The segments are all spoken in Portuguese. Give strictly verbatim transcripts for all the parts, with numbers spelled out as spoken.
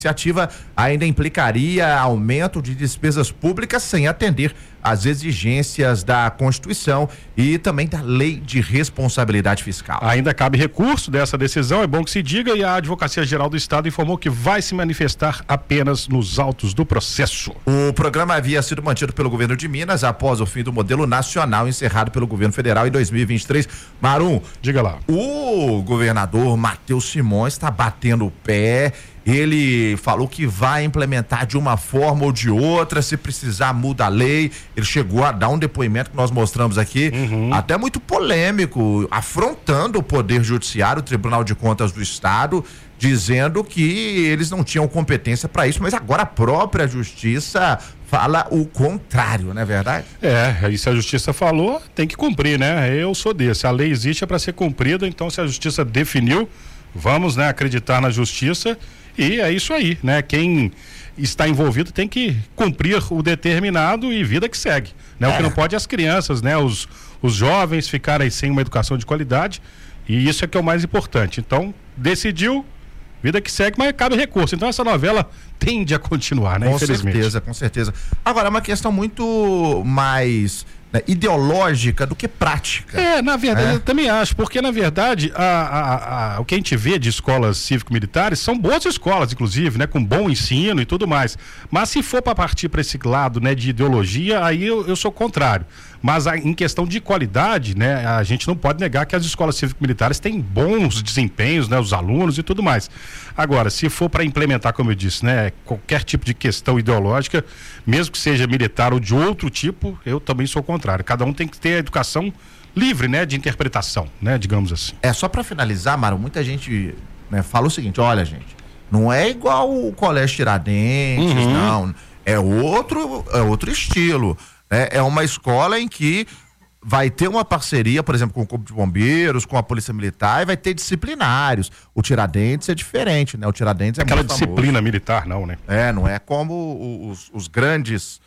iniciativa ainda implicaria aumento de despesas públicas sem atender às exigências da Constituição e também da Lei de Responsabilidade Fiscal. Ainda cabe recurso dessa decisão, é bom que se diga, e a Advocacia Geral do Estado informou que vai se manifestar apenas nos autos do processo. O programa havia sido mantido pelo governo de Minas após o fim do modelo nacional encerrado pelo governo federal em dois mil e vinte e três. Marum, diga lá. O governador Matheus Simões está batendo o pé. Ele falou que vai implementar de uma forma ou de outra, se precisar muda a lei. Ele chegou a dar um depoimento que nós mostramos aqui, uhum. até muito polêmico, afrontando o Poder Judiciário, o Tribunal de Contas do Estado, dizendo que eles não tinham competência para isso, mas agora a própria Justiça fala o contrário, não é verdade? É, e se a Justiça falou, tem que cumprir, né? Eu sou desse, a lei existe é para ser cumprida, então se a Justiça definiu, vamos, né, acreditar na Justiça. E é isso aí, né? Quem está envolvido tem que cumprir o determinado e vida que segue, né? É. O que não pode é as crianças, né? Os, os jovens ficarem sem uma educação de qualidade, e isso é que é o mais importante. Então, decidiu, vida que segue, mas cabe recurso. Então essa novela tende a continuar, né? Com certeza, com certeza. Agora, é uma questão muito mais... né, ideológica do que prática. É, na verdade, é. eu também acho, porque na verdade a, a, a, o que a gente vê de escolas cívico-militares são boas escolas, inclusive, né, com bom ensino e tudo mais, mas se for para partir para esse lado, né, de ideologia, aí eu, eu sou contrário. Mas a, em questão de qualidade, né, a gente não pode negar que as escolas cívico-militares têm bons desempenhos, né, os alunos e tudo mais. Agora, se for para implementar, como eu disse, né, qualquer tipo de questão ideológica, mesmo que seja militar ou de outro tipo, eu também sou contrário. Cada um tem que ter a educação livre, né, de interpretação, né, digamos assim. É, só para finalizar, Mário, muita gente, né, fala o seguinte, olha, gente, não é igual o Colégio Tiradentes, uhum. não, é outro, é outro estilo. É, é uma escola em que vai ter uma parceria, por exemplo, com o Corpo de Bombeiros, com a Polícia Militar, e vai ter disciplinários. O Tiradentes é diferente, né? O Tiradentes é aquela muito disciplina famoso. Militar, não, né? É, não é como os, os grandes,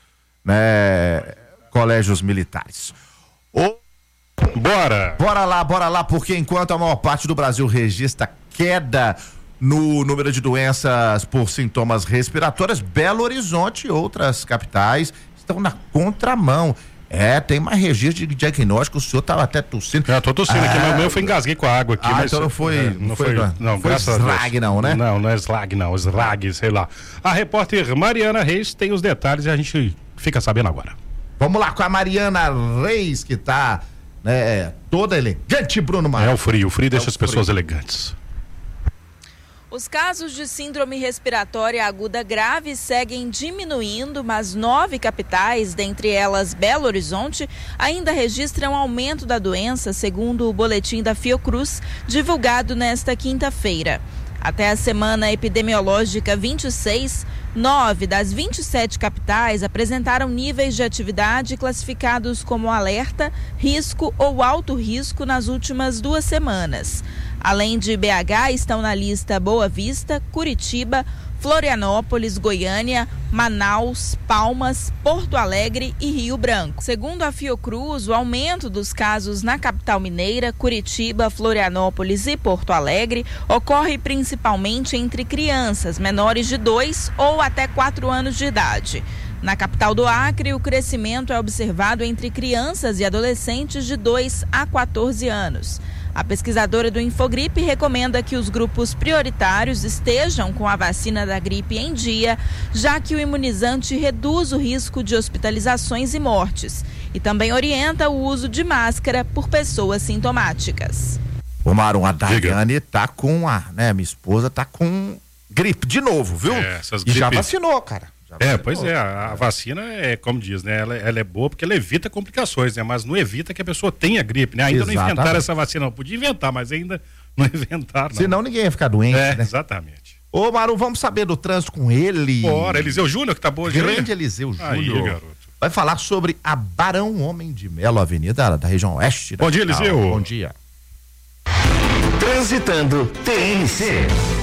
né, colégios militares. O... Bora! Bora lá, bora lá, porque enquanto a maior parte do Brasil registra queda no número de doenças por sintomas respiratórios, Belo Horizonte e outras capitais estão na contramão. É, tem mais registro de diagnóstico, o senhor estava até tossindo. Eu tô tossindo ah, aqui, mas o meu foi engasguei com a água aqui. Ah, mas então não foi, é, não, não foi, foi, não, foi slag não, né? Não, não é slag não, slag, sei lá. A repórter Mariana Reis tem os detalhes e a gente fica sabendo agora. Vamos lá com a Mariana Reis, que tá, né, toda elegante, Bruno Marcos. É o frio, o frio é deixa o as pessoas frio. elegantes. Os casos de síndrome respiratória aguda grave seguem diminuindo, mas nove capitais, dentre elas Belo Horizonte, ainda registram aumento da doença, segundo o boletim da Fiocruz, divulgado nesta quinta-feira. Até a semana epidemiológica vinte e seis, nove das vinte e sete capitais apresentaram níveis de atividade classificados como alerta, risco ou alto risco nas últimas duas semanas. Além de B H, estão na lista Boa Vista, Curitiba, Florianópolis, Goiânia, Manaus, Palmas, Porto Alegre e Rio Branco. Segundo a Fiocruz, o aumento dos casos na capital mineira, Curitiba, Florianópolis e Porto Alegre ocorre principalmente entre crianças menores de dois ou até quatro anos de idade. Na capital do Acre, o crescimento é observado entre crianças e adolescentes de dois a quatorze anos. A pesquisadora do Infogripe recomenda que os grupos prioritários estejam com a vacina da gripe em dia, já que o imunizante reduz o risco de hospitalizações e mortes. E também orienta o uso de máscara por pessoas sintomáticas. Ô Marum, a Daiane tá com a, né, minha esposa tá com gripe de novo, viu? É, essas e gripes... já vacinou, cara. É, pois é, a, a vacina é, como diz, né, ela, ela é boa porque ela evita complicações, né, mas não evita que a pessoa tenha gripe, né, ainda exatamente. Não inventaram essa vacina, não, podia inventar, mas ainda não inventaram, não. Senão ninguém ia ficar doente, é, né? Exatamente. Ô Maru, vamos saber do trânsito com ele. Bora, Eliseu Júnior, que tá bom hoje. Grande Eliseu Júnior. Aí, garoto. Vai falar sobre a Barão Homem de Melo, avenida da região oeste. Bom dia, Eliseu. Bom dia. Transitando T N C.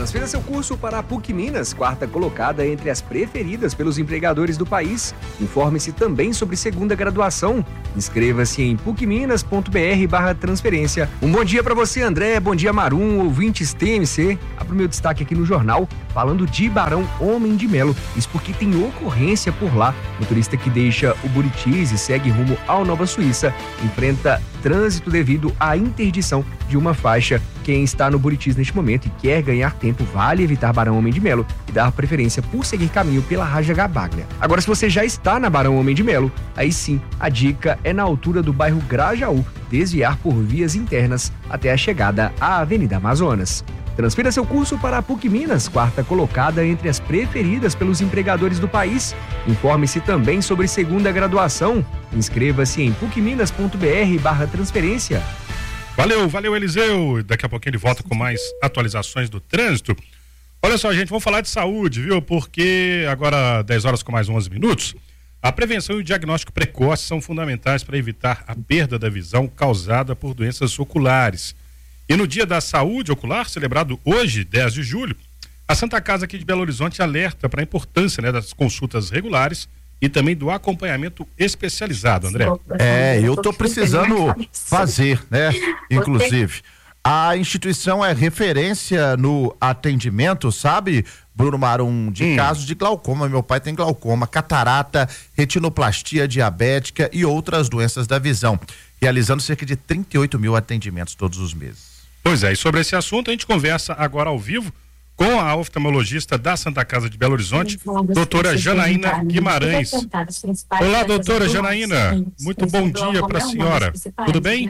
Transfira seu curso para a PUC Minas, quarta colocada entre as preferidas pelos empregadores do país. Informe-se também sobre segunda graduação. Inscreva-se em pucminas.br barra transferência. Um bom dia para você, André. Bom dia, Marum, ouvintes T M C. Abro meu destaque aqui no jornal, falando de Barão Homem de Melo. Isso porque tem ocorrência por lá. Motorista que deixa o Buritis e segue rumo ao Nova Suíça enfrenta trânsito devido à interdição de uma faixa. Quem está no Buritis neste momento e quer ganhar tempo, vale evitar Barão Homem de Melo e dar preferência por seguir caminho pela Raja Gabaglia. Agora, se você já está na Barão Homem de Melo, aí sim, a dica é na altura do bairro Grajaú, desviar por vias internas até a chegada à Avenida Amazonas. Transfira seu curso para a PUC Minas, quarta colocada entre as preferidas pelos empregadores do país. Informe-se também sobre segunda graduação. Inscreva-se em pucminas.br barra transferência. Valeu, valeu, Eliseu. Daqui a pouquinho ele volta com mais atualizações do trânsito. Olha só, gente, vamos falar de saúde, viu? Porque agora, dez horas com mais onze minutos, a prevenção e o diagnóstico precoce são fundamentais para evitar a perda da visão causada por doenças oculares. E no Dia da Saúde Ocular, celebrado hoje, dez de julho, a Santa Casa aqui de Belo Horizonte alerta para a importância, né, das consultas regulares e também do acompanhamento especializado, André. É, eu tô precisando fazer, né? Inclusive, a instituição é referência no atendimento, sabe, Bruno Marum, de hum. casos de glaucoma. Meu pai tem glaucoma, catarata, retinoplastia diabética e outras doenças da visão, realizando cerca de trinta e oito mil atendimentos todos os meses. Pois é, e sobre esse assunto a gente conversa agora ao vivo com a oftalmologista da Santa Casa de Belo Horizonte, doutora Janaína Guimarães. Olá, doutora Janaína, muito bom dia para a senhora. Tudo bem?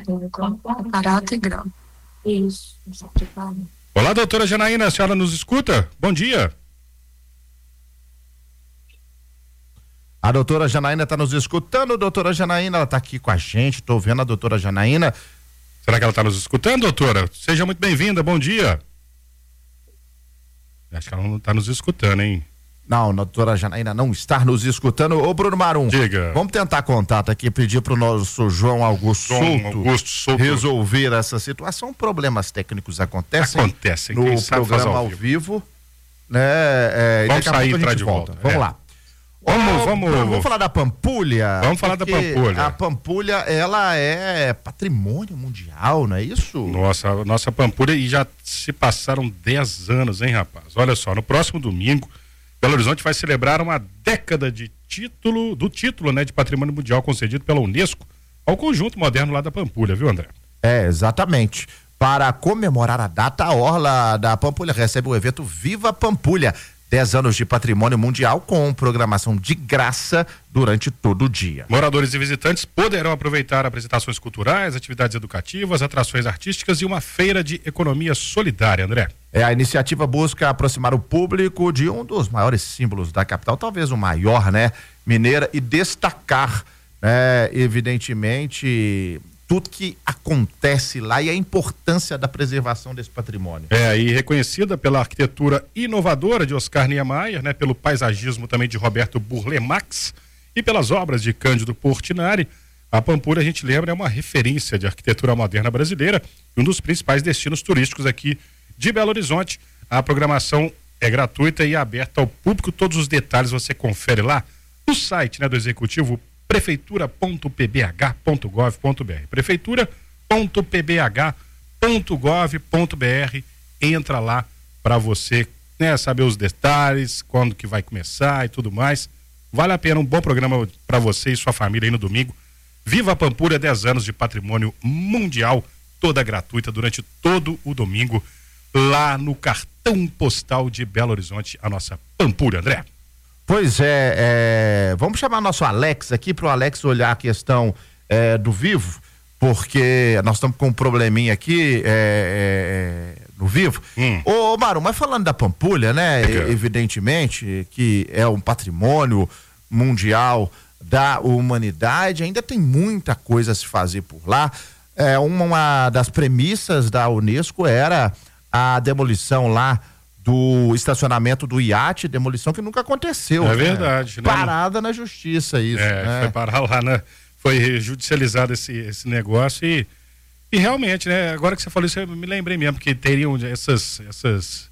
Olá, doutora Janaína, a senhora nos escuta? Bom dia. A doutora Janaína está nos escutando, doutora Janaína, ela está aqui com a gente, estou vendo a doutora Janaína. Será que ela está nos escutando, doutora? Seja muito bem-vinda, bom dia. Acho que ela não está nos escutando, hein? Não, a doutora Janaína não está nos escutando. Ô, Bruno Marum, diga. Vamos tentar contato aqui, pedir para o nosso João Augusto, João Souto, Augusto Souto resolver essa situação. Problemas técnicos acontecem. Acontecem. No programa ao vivo. vivo né? É, vamos sair e entrar de volta. volta. Vamos é. lá. Vamos, vamos, vamos falar da Pampulha. Vamos falar da Pampulha. A Pampulha, ela é patrimônio mundial, não é isso? Nossa, a nossa Pampulha, e já se passaram dez anos, hein, rapaz? Olha só, no próximo domingo, Belo Horizonte vai celebrar uma década de título, do título, né, de patrimônio mundial concedido pela Unesco ao conjunto moderno lá da Pampulha, viu, André? É, exatamente. Para comemorar a data, a Orla da Pampulha recebe o evento Viva Pampulha. dez anos de patrimônio mundial com programação de graça durante todo o dia. Moradores e visitantes poderão aproveitar apresentações culturais, atividades educativas, atrações artísticas e uma feira de economia solidária, André. É, a iniciativa busca aproximar o público de um dos maiores símbolos da capital, talvez o maior, né, mineira, e destacar, né, evidentemente, tudo que acontece lá e a importância da preservação desse patrimônio. É, e reconhecida pela arquitetura inovadora de Oscar Niemeyer, né, pelo paisagismo também de Roberto Burle Marx e pelas obras de Cândido Portinari, a Pampulha, a gente lembra, é uma referência de arquitetura moderna brasileira e um dos principais destinos turísticos aqui de Belo Horizonte. A programação é gratuita e aberta ao público. Todos os detalhes você confere lá no site, né, do Executivo, prefeitura ponto p b h ponto gov ponto b r, prefeitura ponto p b h ponto gov ponto b r. Entra lá para você, né, saber os detalhes, quando que vai começar e tudo mais. Vale a pena, um bom programa para você e sua família aí no domingo. Viva a Pampulha, dez anos de patrimônio mundial, toda gratuita durante todo o domingo, lá no cartão postal de Belo Horizonte, a nossa Pampulha, André. Pois é, é, vamos chamar nosso Alex aqui para o Alex olhar a questão é, do Vivo, porque nós estamos com um probleminha aqui é, é, no Vivo. Hum. Ô, Maru, mas falando da Pampulha, né, é. evidentemente que é um patrimônio mundial da humanidade, ainda tem muita coisa a se fazer por lá. É, uma das premissas da Unesco era a demolição lá do estacionamento do iate, demolição que nunca aconteceu. É né? verdade. Né? Parada na justiça isso. É, né? foi parar lá, né? Foi judicializado esse, esse negócio e, e realmente, né? Agora que você falou isso, eu me lembrei mesmo, porque teriam essas, essas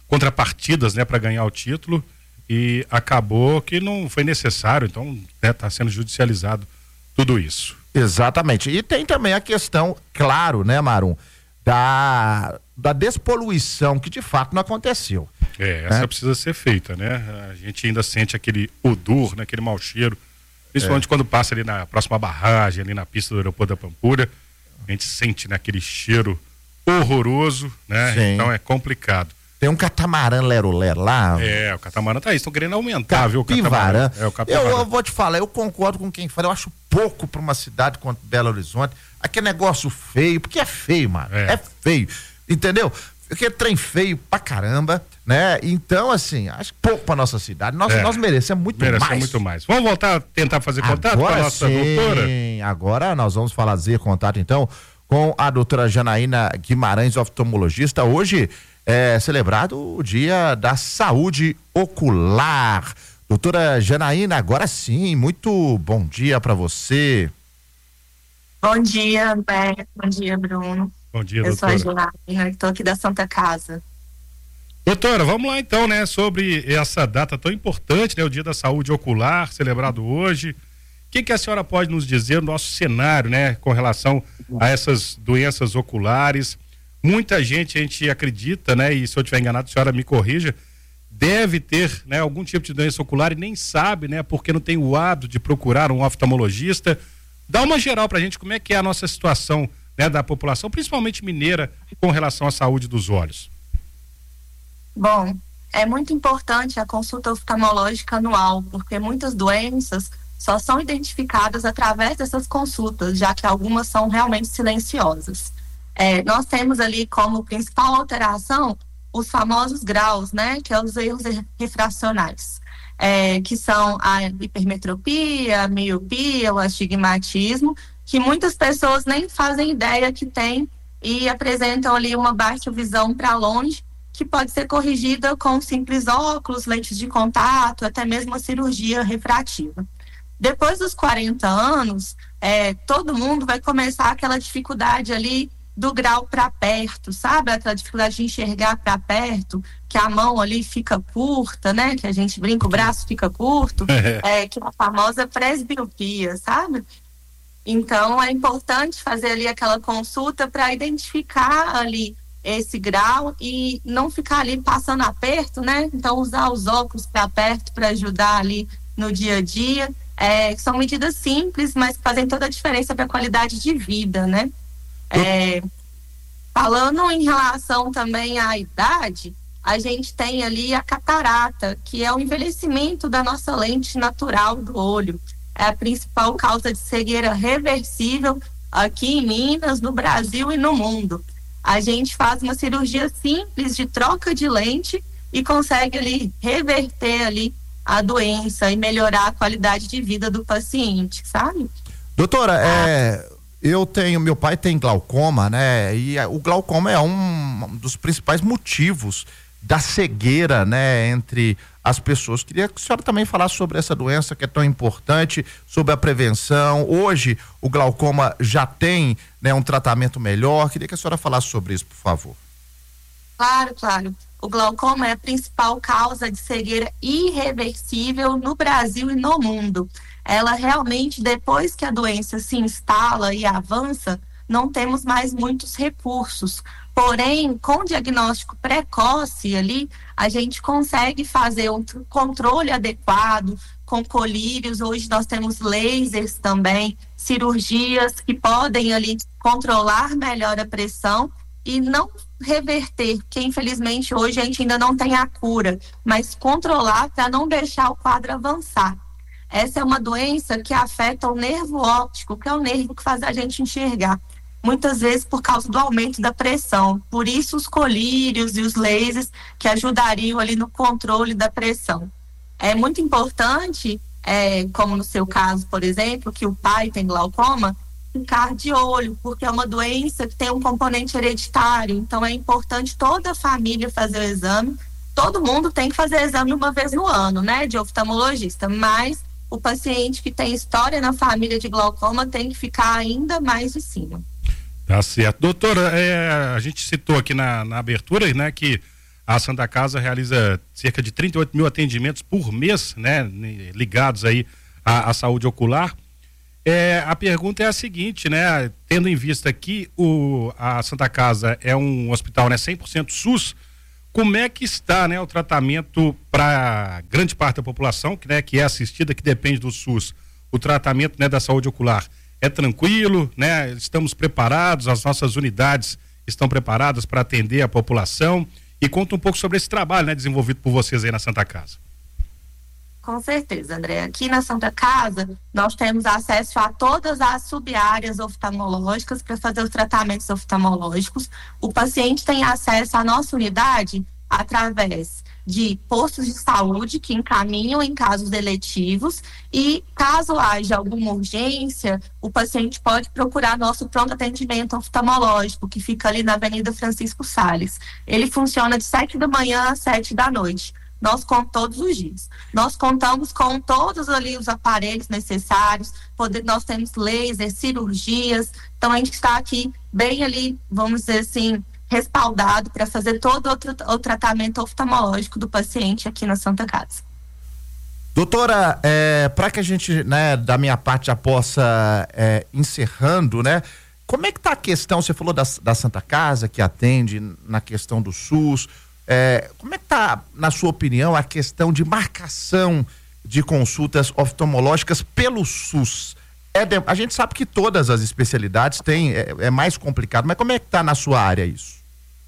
contrapartidas, né, para ganhar o título, e acabou que não foi necessário, então está, né, sendo judicializado tudo isso. Exatamente. E tem também a questão, claro, né, Marum, da, da despoluição, que de fato não aconteceu. É, essa né? precisa ser feita, né? A gente ainda sente aquele odor, né, aquele mau cheiro, principalmente é. quando passa ali na próxima barragem, ali na pista do aeroporto da Pampulha, a gente sente, né, aquele cheiro horroroso, né? Sim. Então é complicado. Tem um catamarã lero-lero lá. É, o catamarã tá aí, estão querendo aumentar, Capivarã. viu? O catamarã. É, o Capivarã. Eu, eu vou te falar, eu concordo com quem fala, eu acho pouco para uma cidade como Belo Horizonte, aquele negócio feio, porque é feio, mano, é, é feio, entendeu? Aquele trem feio pra caramba, né? Então, assim, acho pouco pra nossa cidade, nós, é. nós merecemos muito merecemos mais. muito mais. Vamos voltar a tentar fazer contato agora com a nossa sim. doutora? Agora nós vamos fazer contato, então, com a doutora Janaína Guimarães, oftalmologista. Hoje é celebrado o Dia da Saúde Ocular. Doutora Janaína, agora sim, muito bom dia para você. Bom dia, Beto. Bom dia, Bruno. Bom dia, Eu doutora. Eu sou a Janaína, estou aqui da Santa Casa. Doutora, vamos lá então, né, sobre essa data tão importante, né, o Dia da Saúde Ocular, celebrado hoje. O que que a senhora pode nos dizer no nosso cenário, né, com relação a essas doenças oculares? Muita gente, a gente acredita, né, e se eu estiver enganado, a senhora me corrija, deve ter, né, algum tipo de doença ocular e nem sabe, né, porque não tem o hábito de procurar um oftalmologista. Dá uma geral pra gente, como é que é a nossa situação, né, da população, principalmente mineira, com relação à saúde dos olhos. Bom, é muito importante a consulta oftalmológica anual, porque muitas doenças só são identificadas através dessas consultas, já que algumas são realmente silenciosas. É, nós temos ali como principal alteração os famosos graus, né, que são os erros refracionais, é, que são a hipermetropia, a miopia, o astigmatismo, que muitas pessoas nem fazem ideia que tem e apresentam ali uma baixa visão para longe, que pode ser corrigida com simples óculos, lentes de contato, até mesmo a cirurgia refrativa. Depois dos quarenta anos, é, todo mundo vai começar aquela dificuldade ali do grau para perto, sabe? Aquela dificuldade de enxergar para perto, que a mão ali fica curta, né? Que a gente brinca, o braço fica curto, é, que é a famosa presbiopia, sabe? Então, é importante fazer ali aquela consulta para identificar ali esse grau e não ficar ali passando aperto, né? Então, usar os óculos para perto para ajudar ali no dia a dia. É, são medidas simples, mas que fazem toda a diferença para a qualidade de vida, né? É, falando em relação também à idade, a gente tem ali a catarata, que é o envelhecimento da nossa lente natural do olho. É a principal causa de cegueira reversível aqui em Minas, no Brasil e no mundo. A gente faz uma cirurgia simples de troca de lente e consegue ali reverter ali a doença e melhorar a qualidade de vida do paciente, sabe? Doutora, ah. é, eu tenho, meu pai tem glaucoma, né? E o glaucoma é um dos principais motivos da cegueira, né, entre as pessoas. Queria que a senhora também falasse sobre essa doença que é tão importante, sobre a prevenção. Hoje o glaucoma já tem, né, um tratamento melhor. Queria que a senhora falasse sobre isso, por favor. Claro, claro. O glaucoma é a principal causa de cegueira irreversível no Brasil e no mundo. Ela realmente, depois que a doença se instala e avança, não temos mais muitos recursos. Porém, com diagnóstico precoce ali, a gente consegue fazer um controle adequado com colírios. Hoje nós temos lasers também, cirurgias que podem ali controlar melhor a pressão e não reverter, porque infelizmente hoje a gente ainda não tem a cura, mas controlar para não deixar o quadro avançar. Essa é uma doença que afeta o nervo óptico, que é o nervo que faz a gente enxergar. Muitas vezes por causa do aumento da pressão. Por isso os colírios e os lasers que ajudariam ali no controle da pressão. É muito importante, é, como no seu caso, por exemplo, que o pai tem glaucoma, ficar de olho, porque é uma doença que tem um componente hereditário. Então é importante toda a família fazer o exame. Todo mundo tem que fazer exame uma vez no ano, né, de oftalmologista, mas o paciente que tem história na família de glaucoma tem que ficar ainda mais de cima. Tá certo. Doutora, é, a gente citou aqui na, na abertura, né, que A Santa Casa realiza cerca de trinta e oito mil atendimentos por mês, né? Ligados aí à, à saúde ocular. É, a pergunta é a seguinte, né? Tendo em vista que o, a Santa Casa é um hospital, né, cem por cento SUS, como é que está, né, o tratamento para grande parte da população, que, né, que é assistida, que depende do SUS? O tratamento, né, da saúde ocular é tranquilo, né? Estamos preparados, as nossas unidades estão preparadas para atender a população? E conta um pouco sobre esse trabalho, né, desenvolvido por vocês aí na Santa Casa. Com certeza, André. Aqui na Santa Casa, nós temos acesso a todas as sub-áreas oftalmológicas para fazer os tratamentos oftalmológicos. O paciente tem acesso à nossa unidade através de postos de saúde que encaminham em casos eletivos e, caso haja alguma urgência, o paciente pode procurar nosso pronto atendimento oftalmológico, que fica ali na Avenida Francisco Salles. Ele funciona de sete da manhã às sete da noite. Nós com todos os dias. Nós contamos com todos ali os aparelhos necessários, poder, nós temos laser, cirurgias, então a gente está aqui bem ali, vamos dizer assim, respaldado para fazer todo outro, o tratamento oftalmológico do paciente aqui na Santa Casa. Doutora, é, para que a gente, né, da minha parte já possa é, encerrando, né? Como é que tá a questão, você falou da, da Santa Casa, que atende na questão do SUS, é, como é que tá, na sua opinião, a questão de marcação de consultas oftalmológicas pelo SUS? É de, a gente sabe que todas as especialidades têm, é, é mais complicado, mas como é que tá na sua área isso?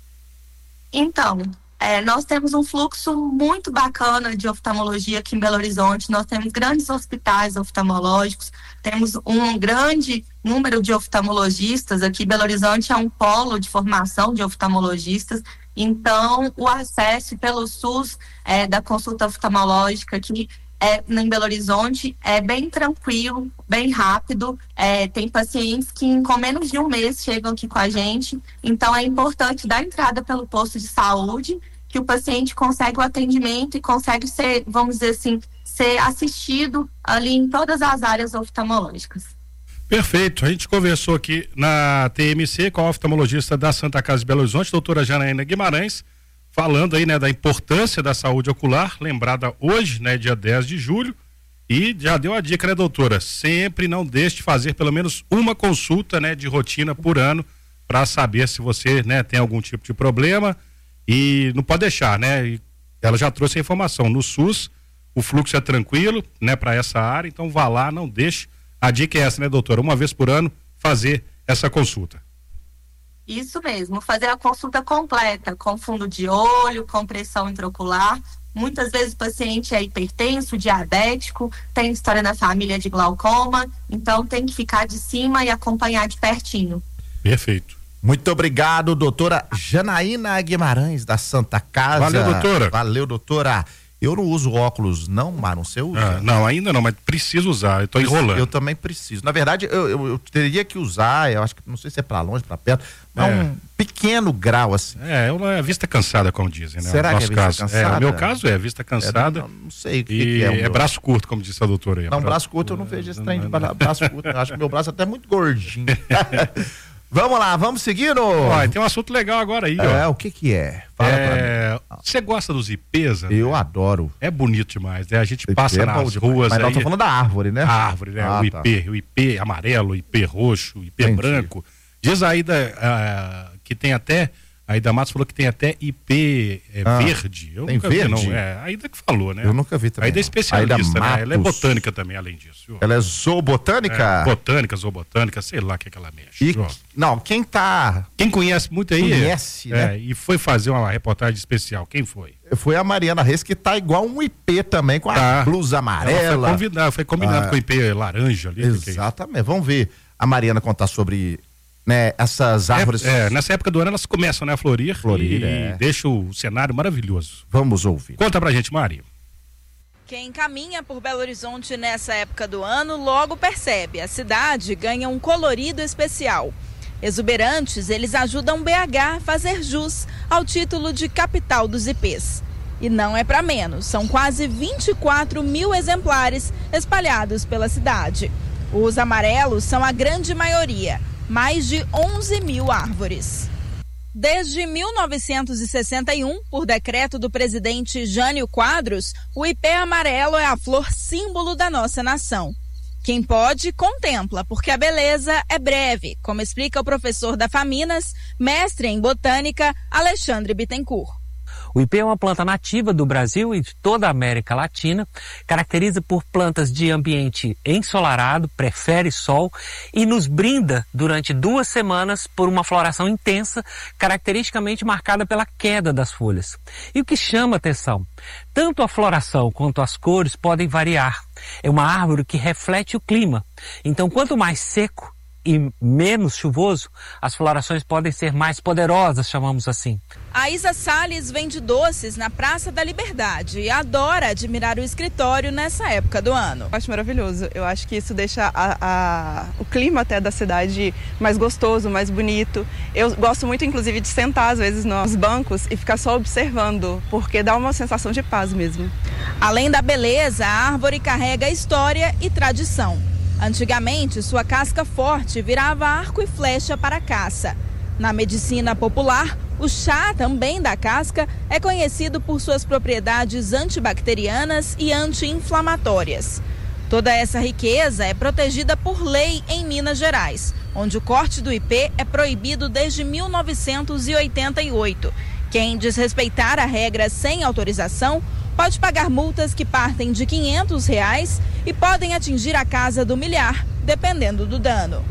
Então, é, nós temos um fluxo muito bacana de oftalmologia aqui em Belo Horizonte. Nós temos grandes hospitais oftalmológicos, temos um grande número de oftalmologistas aqui. Belo Horizonte é um polo de formação de oftalmologistas. Então, o acesso pelo SUS é, da consulta oftalmológica aqui é, em Belo Horizonte é bem tranquilo, bem rápido. É, tem pacientes que com menos de um mês chegam aqui com a gente. Então é importante dar entrada pelo posto de saúde, que o paciente consegue o atendimento e consegue ser, vamos dizer assim, ser assistido ali em todas as áreas oftalmológicas. Perfeito, a gente conversou aqui na T M C com a oftalmologista da Santa Casa de Belo Horizonte, doutora Janaína Guimarães, falando aí, né, da importância da saúde ocular, lembrada hoje, né, dia dez de julho, e já deu a dica, né, doutora? Sempre não deixe de fazer pelo menos uma consulta, né, de rotina por ano, para saber se você, né, tem algum tipo de problema, e não pode deixar, né? E ela já trouxe a informação, no SUS o fluxo é tranquilo, né, para essa área, então vá lá, não deixe. A dica é essa, né, doutora? Uma vez por ano fazer essa consulta. Isso mesmo, fazer a consulta completa, com fundo de olho, com pressão intraocular. Muitas vezes o paciente é hipertenso, diabético, tem história na família de glaucoma, então tem que ficar de cima e acompanhar de pertinho. Perfeito. Muito obrigado, doutora Janaína Guimarães, da Santa Casa. Valeu, doutora. Valeu, doutora. Eu não uso óculos, não, Maron, você usa? Ah, não, ainda não, mas preciso usar, eu tô enrolando. Eu também preciso. Na verdade, eu, eu, eu teria que usar, eu acho que, não sei se é pra longe, pra perto, mas é um pequeno grau, assim. É, é a vista cansada, como dizem, né? Será que é vista caso. cansada? É, o meu caso é vista cansada. É, não, não sei o que, e que é. é braço curto, como disse a doutora aí. Não, braço curto eu não vejo esse trem de braço curto, eu acho que meu braço é até muito gordinho. Vamos lá, vamos seguindo. Ó, tem um assunto legal agora aí, ó. É, o que que é? Fala é... pra mim. Você gosta dos ipês? Né? Eu adoro. É bonito demais, né? A gente ipê passa é nas demais. ruas Mas aí... nós estamos falando da árvore, né? A árvore, né? Ah, o ipê, tá. O ipê amarelo, o ipê roxo, o ipê Entendi. branco. Diz aí da, uh, que tem até... A Ida Matos falou que tem até ipê é, ah, verde. Eu tem nunca verde? vi, não. É, a Ida que falou, né? Eu nunca vi também. A Ida é especialista, Aida né? Ela é botânica também, além disso. Viu? Ela é zoobotânica? É, botânica, zoobotânica, sei lá o que, que ela mexe. E, não, quem tá... Quem conhece muito aí... Conhece, é, né? É, e foi fazer uma reportagem especial. Quem foi? Foi a Mariana Reis, que tá igual um ipê também, com tá. a blusa amarela. Ela foi combinado, foi combinado ah, com o ipê laranja ali. Exatamente. É Vamos ver a Mariana contar sobre... Né, essas árvores. É, é, nessa época do ano elas começam, né, a florir, florir e é. deixa o cenário maravilhoso. Vamos ouvir. Conta pra gente, Mari. Quem caminha por Belo Horizonte nessa época do ano logo percebe, a cidade ganha um colorido especial. Exuberantes, eles ajudam B H a fazer jus ao título de capital dos ipês. E não é para menos, são quase vinte e quatro mil exemplares espalhados pela cidade. Os amarelos são a grande maioria. Mais de onze mil árvores. Desde mil novecentos e sessenta e um, por decreto do presidente Jânio Quadros, o ipê amarelo é a flor símbolo da nossa nação. Quem pode, contempla, porque a beleza é breve, como explica o professor da Faminas, mestre em botânica, Alexandre Bittencourt. O ipê é uma planta nativa do Brasil e de toda a América Latina, caracteriza por plantas de ambiente ensolarado, prefere sol e nos brinda durante duas semanas por uma floração intensa, caracteristicamente marcada pela queda das folhas. E o que chama atenção? Tanto a floração quanto as cores podem variar. É uma árvore que reflete o clima. Então, quanto mais seco e menos chuvoso, as florações podem ser mais poderosas, chamamos assim. A Isa Salles vende doces na Praça da Liberdade e adora admirar o escritório nessa época do ano. Eu acho maravilhoso. Eu acho que isso deixa a, a, o clima até da cidade mais gostoso, mais bonito. Eu gosto muito, inclusive, de sentar às vezes nos bancos e ficar só observando, porque dá uma sensação de paz mesmo. Além da beleza, a árvore carrega história e tradição. Antigamente, sua casca forte virava arco e flecha para a caça. Na medicina popular, o chá, também da casca, é conhecido por suas propriedades antibacterianas e anti-inflamatórias. Toda essa riqueza é protegida por lei em Minas Gerais, onde o corte do ipê é proibido desde mil novecentos e oitenta e oito. Quem desrespeitar a regra sem autorização pode pagar multas que partem de quinhentos reais e podem atingir a casa do milhar, dependendo do dano.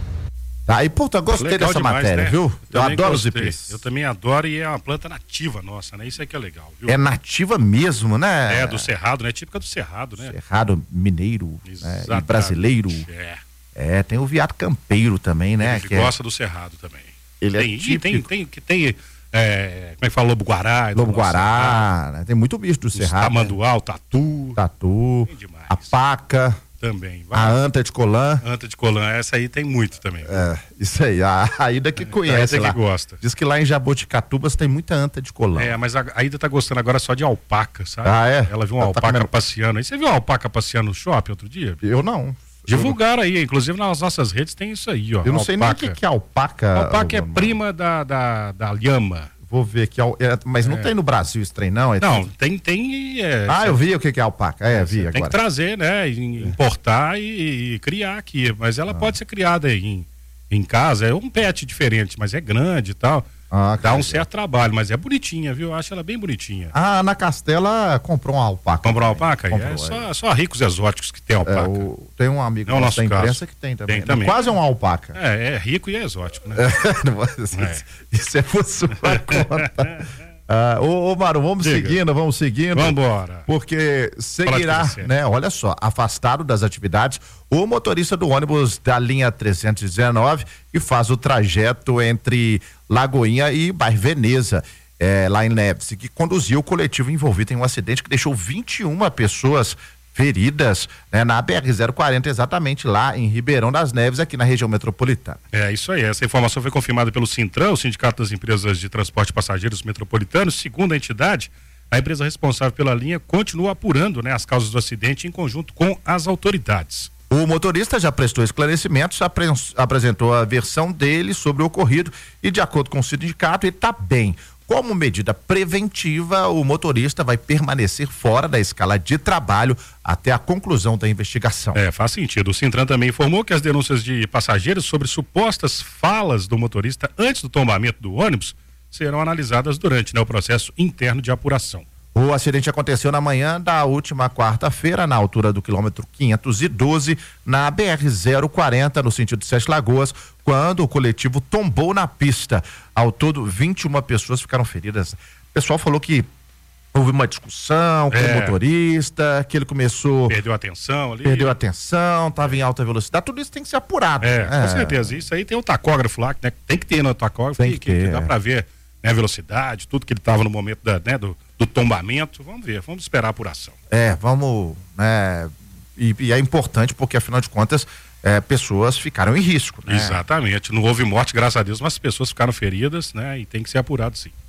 Tá, e puta, gostei Legal dessa demais, matéria, né? viu? Eu Também adoro os gostei. ipês. Eu também adoro e é uma planta nativa nossa, né? Isso é que é legal, viu? É nativa mesmo, né? É, do Cerrado, né? Típica do Cerrado, né? Cerrado mineiro, né? E brasileiro. É. É, tem o veado campeiro também, né? Ele que gosta é... do Cerrado também. Ele tem, é e típico. tem, tem, que tem, é, como é que fala, lobo-guará. Lobo-guará, né? Tem muito bicho do Cerrado. Tamanduá, né? o tatu. Tatu, Tem demais. a paca. Também. Vai. A anta de colã. Anta de colã, essa aí tem muito também. É, isso aí, a Aida que conhece é, lá. que gosta. Diz que lá em Jaboticatubas tem muita anta de colã. É, mas a Aida tá gostando agora só de alpaca, sabe? Ah, é? Ela viu uma Ela tá alpaca comendo... passeando aí. Você viu uma alpaca passeando no shopping outro dia? Eu não. Divulgaram aí, inclusive nas nossas redes tem isso aí, ó. Eu não alpaca. sei nem o que, que é alpaca. A alpaca é mano. prima da, da, da lhama. Vou ver aqui, mas não é. tem no Brasil esse trem, não? É não, tudo... tem, tem. É, ah, eu vi o que, que é alpaca. É, vi tem agora. Tem que trazer, né? Importar e, e criar aqui. Mas ela ah. pode ser criada em, em casa. É um pet diferente, mas é grande e tal. Ah, dá um certo trabalho, mas é bonitinha, viu? Eu acho ela bem bonitinha. Ah, a Ana Castela comprou uma alpaca. Comprou uma alpaca? Comprou, é, só, só ricos exóticos que tem alpaca. É, o, tem um amigo é da imprensa que tem também. Tem também. Quase uma alpaca. É, é rico e é exótico, né? isso, é. isso é por sua conta. Ah, ô, ô Maru, vamos Diga. seguindo, vamos seguindo. Vamos embora. Porque seguirá, né? Olha só, afastado das atividades, o motorista do ônibus da linha trezentos e dezenove que faz o trajeto entre Lagoinha e Bairro Veneza, é, lá em Neves, que conduziu o coletivo envolvido em um acidente que deixou vinte e uma pessoas feridas, né, na B R zero quarenta, exatamente lá em Ribeirão das Neves, aqui na região metropolitana. É isso aí, essa informação foi confirmada pelo Sintran, o Sindicato das Empresas de Transporte de Passageiros Metropolitanos. Segundo a entidade, a empresa responsável pela linha continua apurando, né, as causas do acidente em conjunto com as autoridades. O motorista já prestou esclarecimentos, apre- apresentou a versão dele sobre o ocorrido e, de acordo com o sindicato, ele está bem. Como medida preventiva, o motorista vai permanecer fora da escala de trabalho até a conclusão da investigação. É, faz sentido. O Sintran também informou que as denúncias de passageiros sobre supostas falas do motorista antes do tombamento do ônibus serão analisadas durante, né, o processo interno de apuração. O acidente aconteceu na manhã da última quarta-feira, na altura do quilômetro quinhentos e doze, na B R zero quarenta, no sentido de Sete Lagoas, quando o coletivo tombou na pista. Ao todo, vinte e uma pessoas ficaram feridas. O pessoal falou que houve uma discussão com é. o motorista, que ele começou... Perdeu a atenção ali. Perdeu a atenção, estava em alta velocidade. Tudo isso tem que ser apurado. É, é. com certeza. Isso aí tem o tacógrafo lá, né? Tem que ter no tacógrafo, tem que, que, ter, que dá é. para ver, né, a velocidade, tudo que ele estava no momento da, né, do, do tombamento. Vamos ver, vamos esperar a apuração. É, vamos... né, e, e é importante porque, afinal de contas, é, pessoas ficaram em risco, né? Exatamente. Não houve morte, graças a Deus, mas as pessoas ficaram feridas, né? E tem que ser apurado, sim.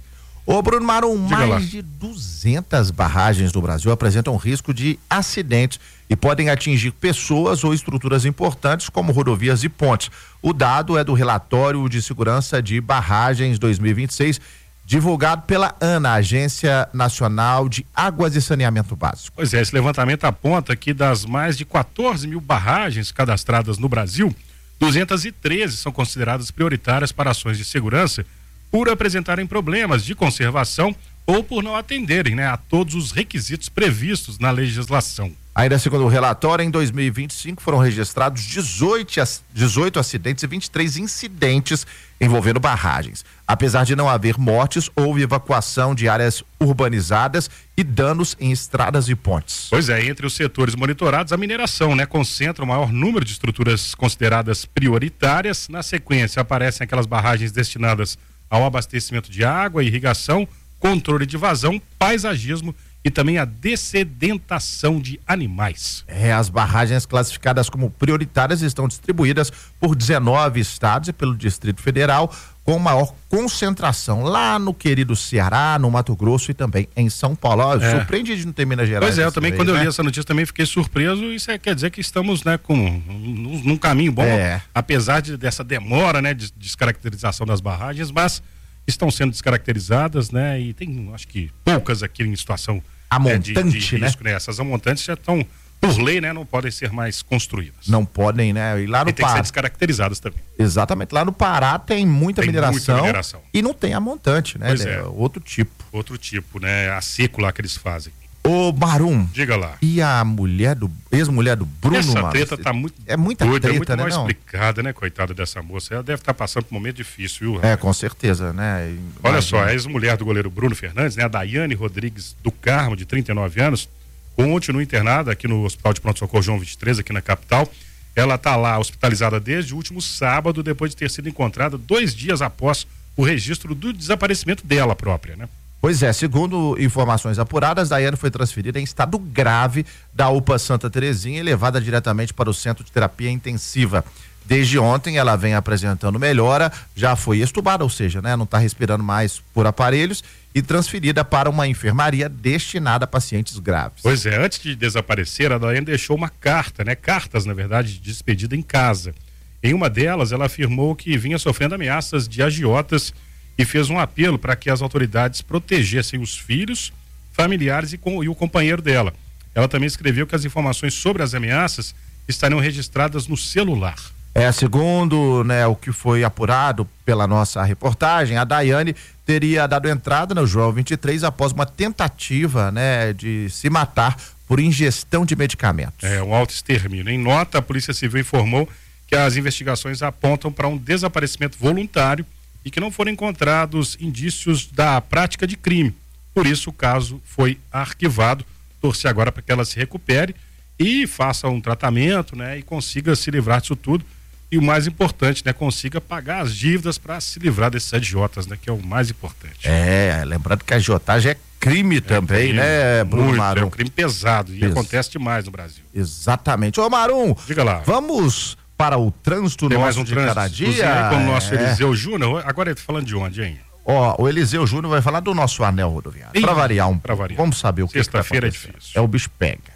Ô Bruno Marum, Diga mais lá. de duzentas barragens no Brasil apresentam risco de acidentes e podem atingir pessoas ou estruturas importantes como rodovias e pontes. O dado é do relatório de segurança de barragens dois mil e vinte e seis, divulgado pela ANA, Agência Nacional de Águas e Saneamento Básico. Pois é, esse levantamento aponta que das mais de quatorze mil barragens cadastradas no Brasil, duzentas e treze são consideradas prioritárias para ações de segurança por apresentarem problemas de conservação ou por não atenderem, né, a todos os requisitos previstos na legislação. Ainda segundo o relatório, em dois mil e vinte e cinco foram registrados dezoito, dezoito acidentes e vinte e três incidentes envolvendo barragens. Apesar de não haver mortes, houve evacuação de áreas urbanizadas e danos em estradas e pontes. Pois é, entre os setores monitorados, a mineração, né, concentra o maior número de estruturas consideradas prioritárias. Na sequência, aparecem aquelas barragens destinadas ao abastecimento de água, irrigação, controle de vazão, paisagismo e também a dessedentação de animais. É, as barragens classificadas como prioritárias estão distribuídas por dezenove estados e pelo Distrito Federal, com maior concentração lá no querido Ceará, no Mato Grosso e também em São Paulo. Ó, É. Surpreende de não ter Minas Gerais. Pois é, eu dessa também, vez, quando né? eu li essa notícia, também fiquei surpreso. Isso é, quer dizer que estamos, né, com, num, num caminho bom, É. apesar de, dessa demora, né, de descaracterização das barragens, mas estão sendo descaracterizadas, né, e tem, acho que, poucas aqui em situação Amontante, né, de, de né? risco, né? Essas amontantes já estão, por lei, né, não podem ser mais construídas. Não podem, né? E lá no E tem que ser Pará. descaracterizadas também. Exatamente. Lá no Pará tem muita, Tem mineração, muita mineração. e não tem a montante, né? Pois Ele é. outro tipo. Outro tipo, né, a seco lá que eles fazem. Ô, Marum, Diga lá. e a mulher do, ex-mulher do Bruno, Essa Marum? treta tá muito É muita doida, treta, muito né? mal Não? explicada, né, coitada dessa moça. Ela deve estar passando por um momento difícil, viu? É, com certeza, né? Olha Imagina. só, a ex-mulher do goleiro Bruno Fernandes, né, a Daiane Rodrigues do Carmo, de trinta e nove anos, continua internada aqui no Hospital de Pronto-Socorro João vinte e três, aqui na capital. Ela está lá hospitalizada desde o último sábado, depois de ter sido encontrada dois dias após o registro do desaparecimento dela própria, né? Pois é, segundo informações apuradas, Daiane foi transferida em estado grave da U P A Santa Terezinha e levada diretamente para o Centro de Terapia Intensiva. Desde ontem ela vem apresentando melhora, já foi estubada, ou seja, né, não está respirando mais por aparelhos, e transferida para uma enfermaria destinada a pacientes graves. Pois é, antes de desaparecer, a Daiane deixou uma carta, né? Cartas, na verdade, de despedida em casa. Em uma delas, ela afirmou que vinha sofrendo ameaças de agiotas e fez um apelo para que as autoridades protegessem os filhos, familiares e, com, e o companheiro dela. Ela também escreveu que as informações sobre as ameaças estariam registradas no celular. É, segundo, né, o que foi apurado pela nossa reportagem, a Daiane teria dado entrada no João vinte e três após uma tentativa, né, de se matar por ingestão de medicamentos. É um autoextermínio. Em nota, a Polícia Civil informou que as investigações apontam para um desaparecimento voluntário e que não foram encontrados indícios da prática de crime. Por isso, o caso foi arquivado. Torce agora para que ela se recupere e faça um tratamento, né, e consiga se livrar disso tudo. E o mais importante, né, consiga pagar as dívidas para se livrar desses agiotas, né, que é o mais importante. É, lembrando que a agiotagem é crime é também, crime, né, Bruno muito, Marum? É um crime pesado e Isso. acontece demais no Brasil. Exatamente. Ô, Marum, diga lá. Vamos para o trânsito Tem nosso mais um de trânsito, cada dia. com o nosso é. Eliseu Júnior. Agora ele tá falando de onde, hein? Ó, o Eliseu Júnior vai falar do nosso anel rodoviário. Para variar um pouco. Vamos saber o que Sexta-feira é difícil. É o bicho pega.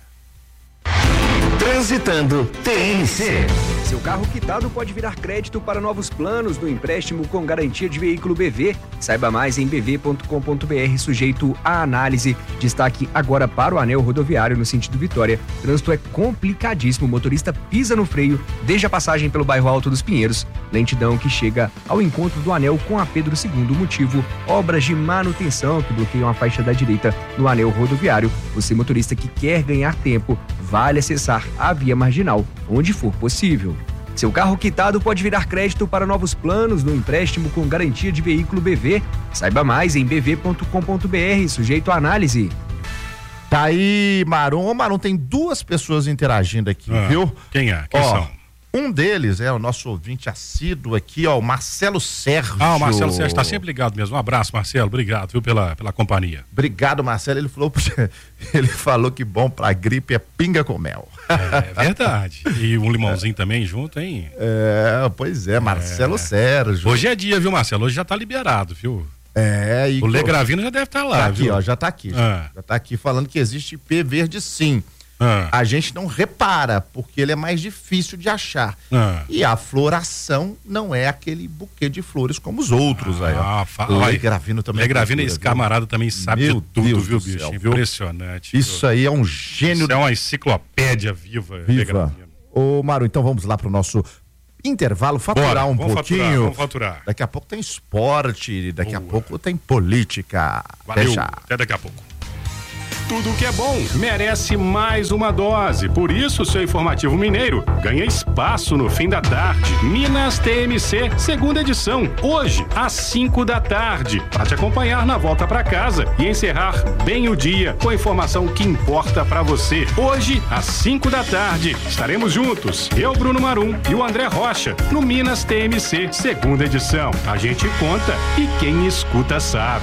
Transitando T N C. Seu carro quitado pode virar crédito para novos planos no empréstimo com garantia de veículo B V. Saiba mais em b v ponto com ponto b r, sujeito à análise. Destaque agora para o anel rodoviário no sentido Vitória. Trânsito é complicadíssimo. O motorista pisa no freio desde a passagem pelo bairro Alto dos Pinheiros. Lentidão que chega ao encontro do anel com a Pedro segundo. Motivo: obras de manutenção que bloqueiam a faixa da direita no anel rodoviário. Você, motorista que quer ganhar tempo, vale acessar a via marginal, onde for possível. Seu carro quitado pode virar crédito para novos planos no empréstimo com garantia de veículo B V. Saiba mais em b v ponto com ponto b r, sujeito à análise. Tá aí, Marum. Ô, Marum, tem duas pessoas interagindo aqui, ah, viu? Quem é? Quem ó, são? Um deles é o nosso ouvinte assíduo aqui, ó, o Marcelo Sérgio. Ah, o Marcelo Sérgio está sempre ligado mesmo. Um abraço, Marcelo. Obrigado, viu, pela, pela companhia. Obrigado, Marcelo. Ele falou, ele falou que bom pra gripe é pinga com mel. É verdade. E um limãozinho é. também junto, hein? É, pois é, Marcelo é. Sérgio. Hoje é dia, viu, Marcelo? Hoje já tá liberado, viu? É, e o Lê Gravino já deve estar lá. Tá aqui, viu? ó, já tá aqui. Já, Ah. já tá aqui falando que existe ipê verde sim. Ah. A gente não repara, porque ele é mais difícil de achar. Ah. E a floração não é aquele buquê de flores como os outros aí, ó. Ah, fa- Lê olha, Gravino também. Lê Gravino, é esse cultura, camarada também sabe Meu de tudo, Deus viu, do bicho? céu, viu? Impressionante. Isso aí é um gênio. Isso é uma enciclopédia viva, Lê Viva. Gravino. Ô, Maru, então vamos lá pro nosso intervalo, faturar Bora, um vamos pouquinho. faturar, vamos faturar. Daqui a pouco tem esporte, daqui a Boa. pouco tem política. Valeu, Deixa. até daqui a pouco. Tudo que é bom merece mais uma dose. Por isso, o seu informativo mineiro ganha espaço no fim da tarde. Minas T M C, segunda edição, hoje, às cinco da tarde. Para te acompanhar na volta para casa e encerrar bem o dia com a informação que importa para você. Hoje, às cinco da tarde, estaremos juntos. Eu, Bruno Marum e o André Rocha, no Minas T M C, segunda edição. A gente conta e quem escuta sabe.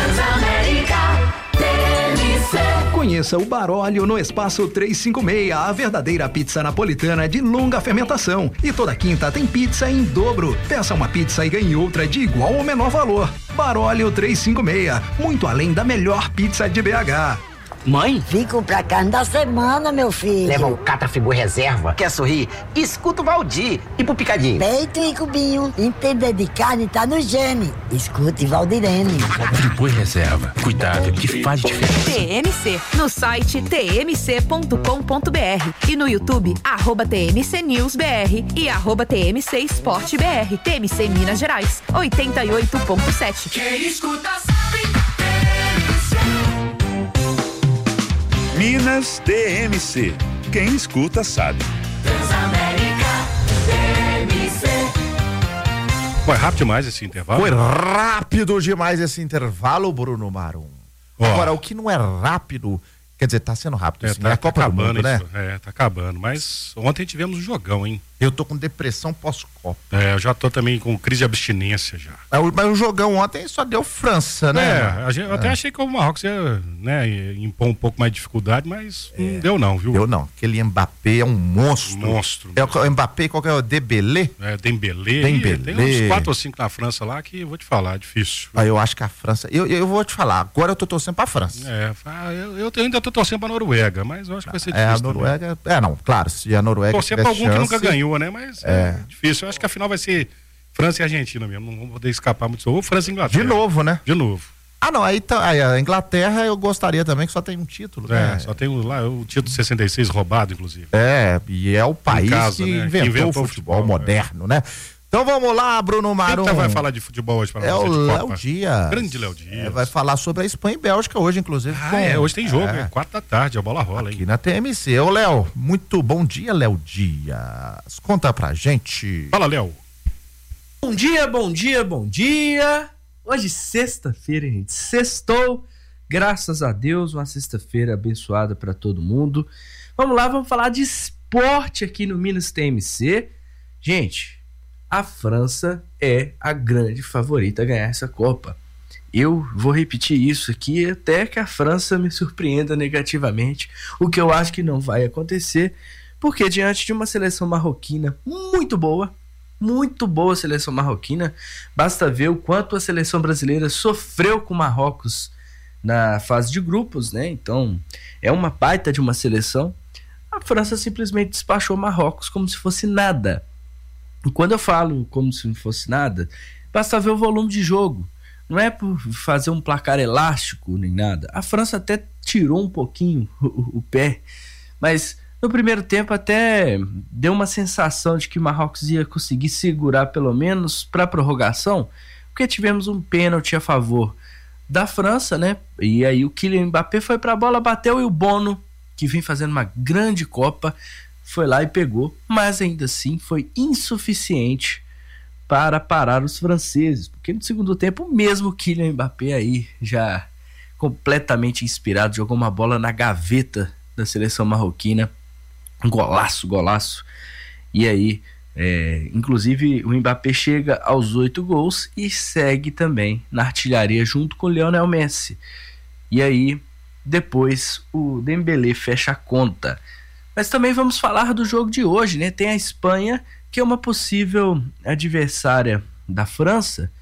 Conheça o Baróleo no Espaço trezentos e cinquenta e seis, a verdadeira pizza napolitana de longa fermentação. E toda quinta tem pizza em dobro. Peça uma pizza e ganhe outra de igual ou menor valor. Baróleo trezentos e cinquenta e seis, muito além da melhor pizza de B H. Mãe? Vim comprar carne da semana, meu filho. Leva o Catra Friboi Reserva. Quer sorrir? Escuta o Valdir. E pro Picadinho? Peito e cubinho. Entender de carne tá no gene. Escute Valdirene. Friboi Reserva. Cuidado que faz diferença. T M C. No site t m c ponto com ponto b r e no YouTube, arroba T M C News B R e arroba T M C Esporte B R. T M C Minas Gerais, oitenta e oito ponto sete. Quem escuta sabe. Minas T M C. Quem escuta sabe. Transamérica T M C. Foi rápido demais esse intervalo? Foi rápido demais esse intervalo, Bruno Marum. Ó. Agora, o que não é rápido, quer dizer, tá sendo rápido, É, assim, tá, é a Copa tá do acabando Mundo, né? isso. É, tá acabando. Mas ontem tivemos um jogão, hein? Eu tô com depressão pós-Copa. É, eu já tô também com crise de abstinência já. É, o- Mas o jogão ontem só deu França, né? É, a gente- eu até É. achei que o Marrocos ia, né, ia impor um pouco mais de dificuldade, mas não deu não, viu? Deu não. Aquele Mbappé é um monstro. Monstro. É o Mbappé, qual que é o Dembélé? É, Dembélé. Dembélé. Tem uns quatro ou cinco na França lá que eu vou te falar, é difícil. Ah, eu acho que a França. Eu, eu vou te falar, agora eu tô torcendo pra França. É, ah, eu, eu ainda tô torcendo pra Noruega, mas eu acho que vai ser É, difícil. a Noruega. É, não, claro, se a Noruega. Torcer pra tivesse algum que chance, nunca ganhou, né? Mas é. difícil. Eu acho que a final vai ser França e Argentina mesmo. Não vou poder escapar muito. Ou França e Inglaterra. De novo, né? De novo. Ah, não, aí, tá, aí a Inglaterra eu gostaria também que só tem um título, É, né? só tem o, lá o título sessenta e seis roubado, inclusive. É, e é o país casa, que, né? Que inventou inventou o o futebol, futebol, moderno, né? Então vamos lá, Bruno Marum. Quem que vai falar de futebol hoje para É você? o de Léo Copa? Dias. Grande Léo Dias. É, vai falar sobre a Espanha e Bélgica hoje, inclusive. Ah, com- é, hoje tem jogo, é. é quatro da tarde, a bola rola, hein? Aqui na T M C. Ô, Léo, muito bom dia, Léo Dias. Conta pra gente. Fala, Léo. Bom dia, bom dia, bom dia. Hoje, sexta-feira, gente. Sextou. Graças a Deus, uma sexta-feira abençoada para todo mundo. Vamos lá, vamos falar de esporte aqui no Minas T M C. Gente, a França é a grande favorita a ganhar essa Copa. Eu vou repetir isso aqui até que a França me surpreenda negativamente, o que eu acho que não vai acontecer, porque diante de uma seleção marroquina muito boa, muito boa seleção marroquina, basta ver o quanto a seleção brasileira sofreu com o Marrocos na fase de grupos, né? Então, é uma baita de uma seleção. A França simplesmente despachou o Marrocos como se fosse nada. E quando eu falo como se não fosse nada, basta ver o volume de jogo. Não é por fazer um placar elástico nem nada. A França até tirou um pouquinho o, o pé, mas no primeiro tempo até deu uma sensação de que o Marrocos ia conseguir segurar pelo menos para a prorrogação, porque tivemos um pênalti a favor da França, né? E aí o Kylian Mbappé foi para a bola, bateu, e o Bono, que vem fazendo uma grande Copa, foi lá e pegou, mas ainda assim foi insuficiente para parar os franceses, porque no segundo tempo mesmo o Kylian Mbappé aí já completamente inspirado, jogou uma bola na gaveta da seleção marroquina, um golaço, golaço, e aí é, inclusive o Mbappé chega aos oito gols e segue também na artilharia junto com o Lionel Messi, e aí depois o Dembélé fecha a conta. Mas também vamos falar do jogo de hoje, né? Tem a Espanha, que é uma possível adversária da França,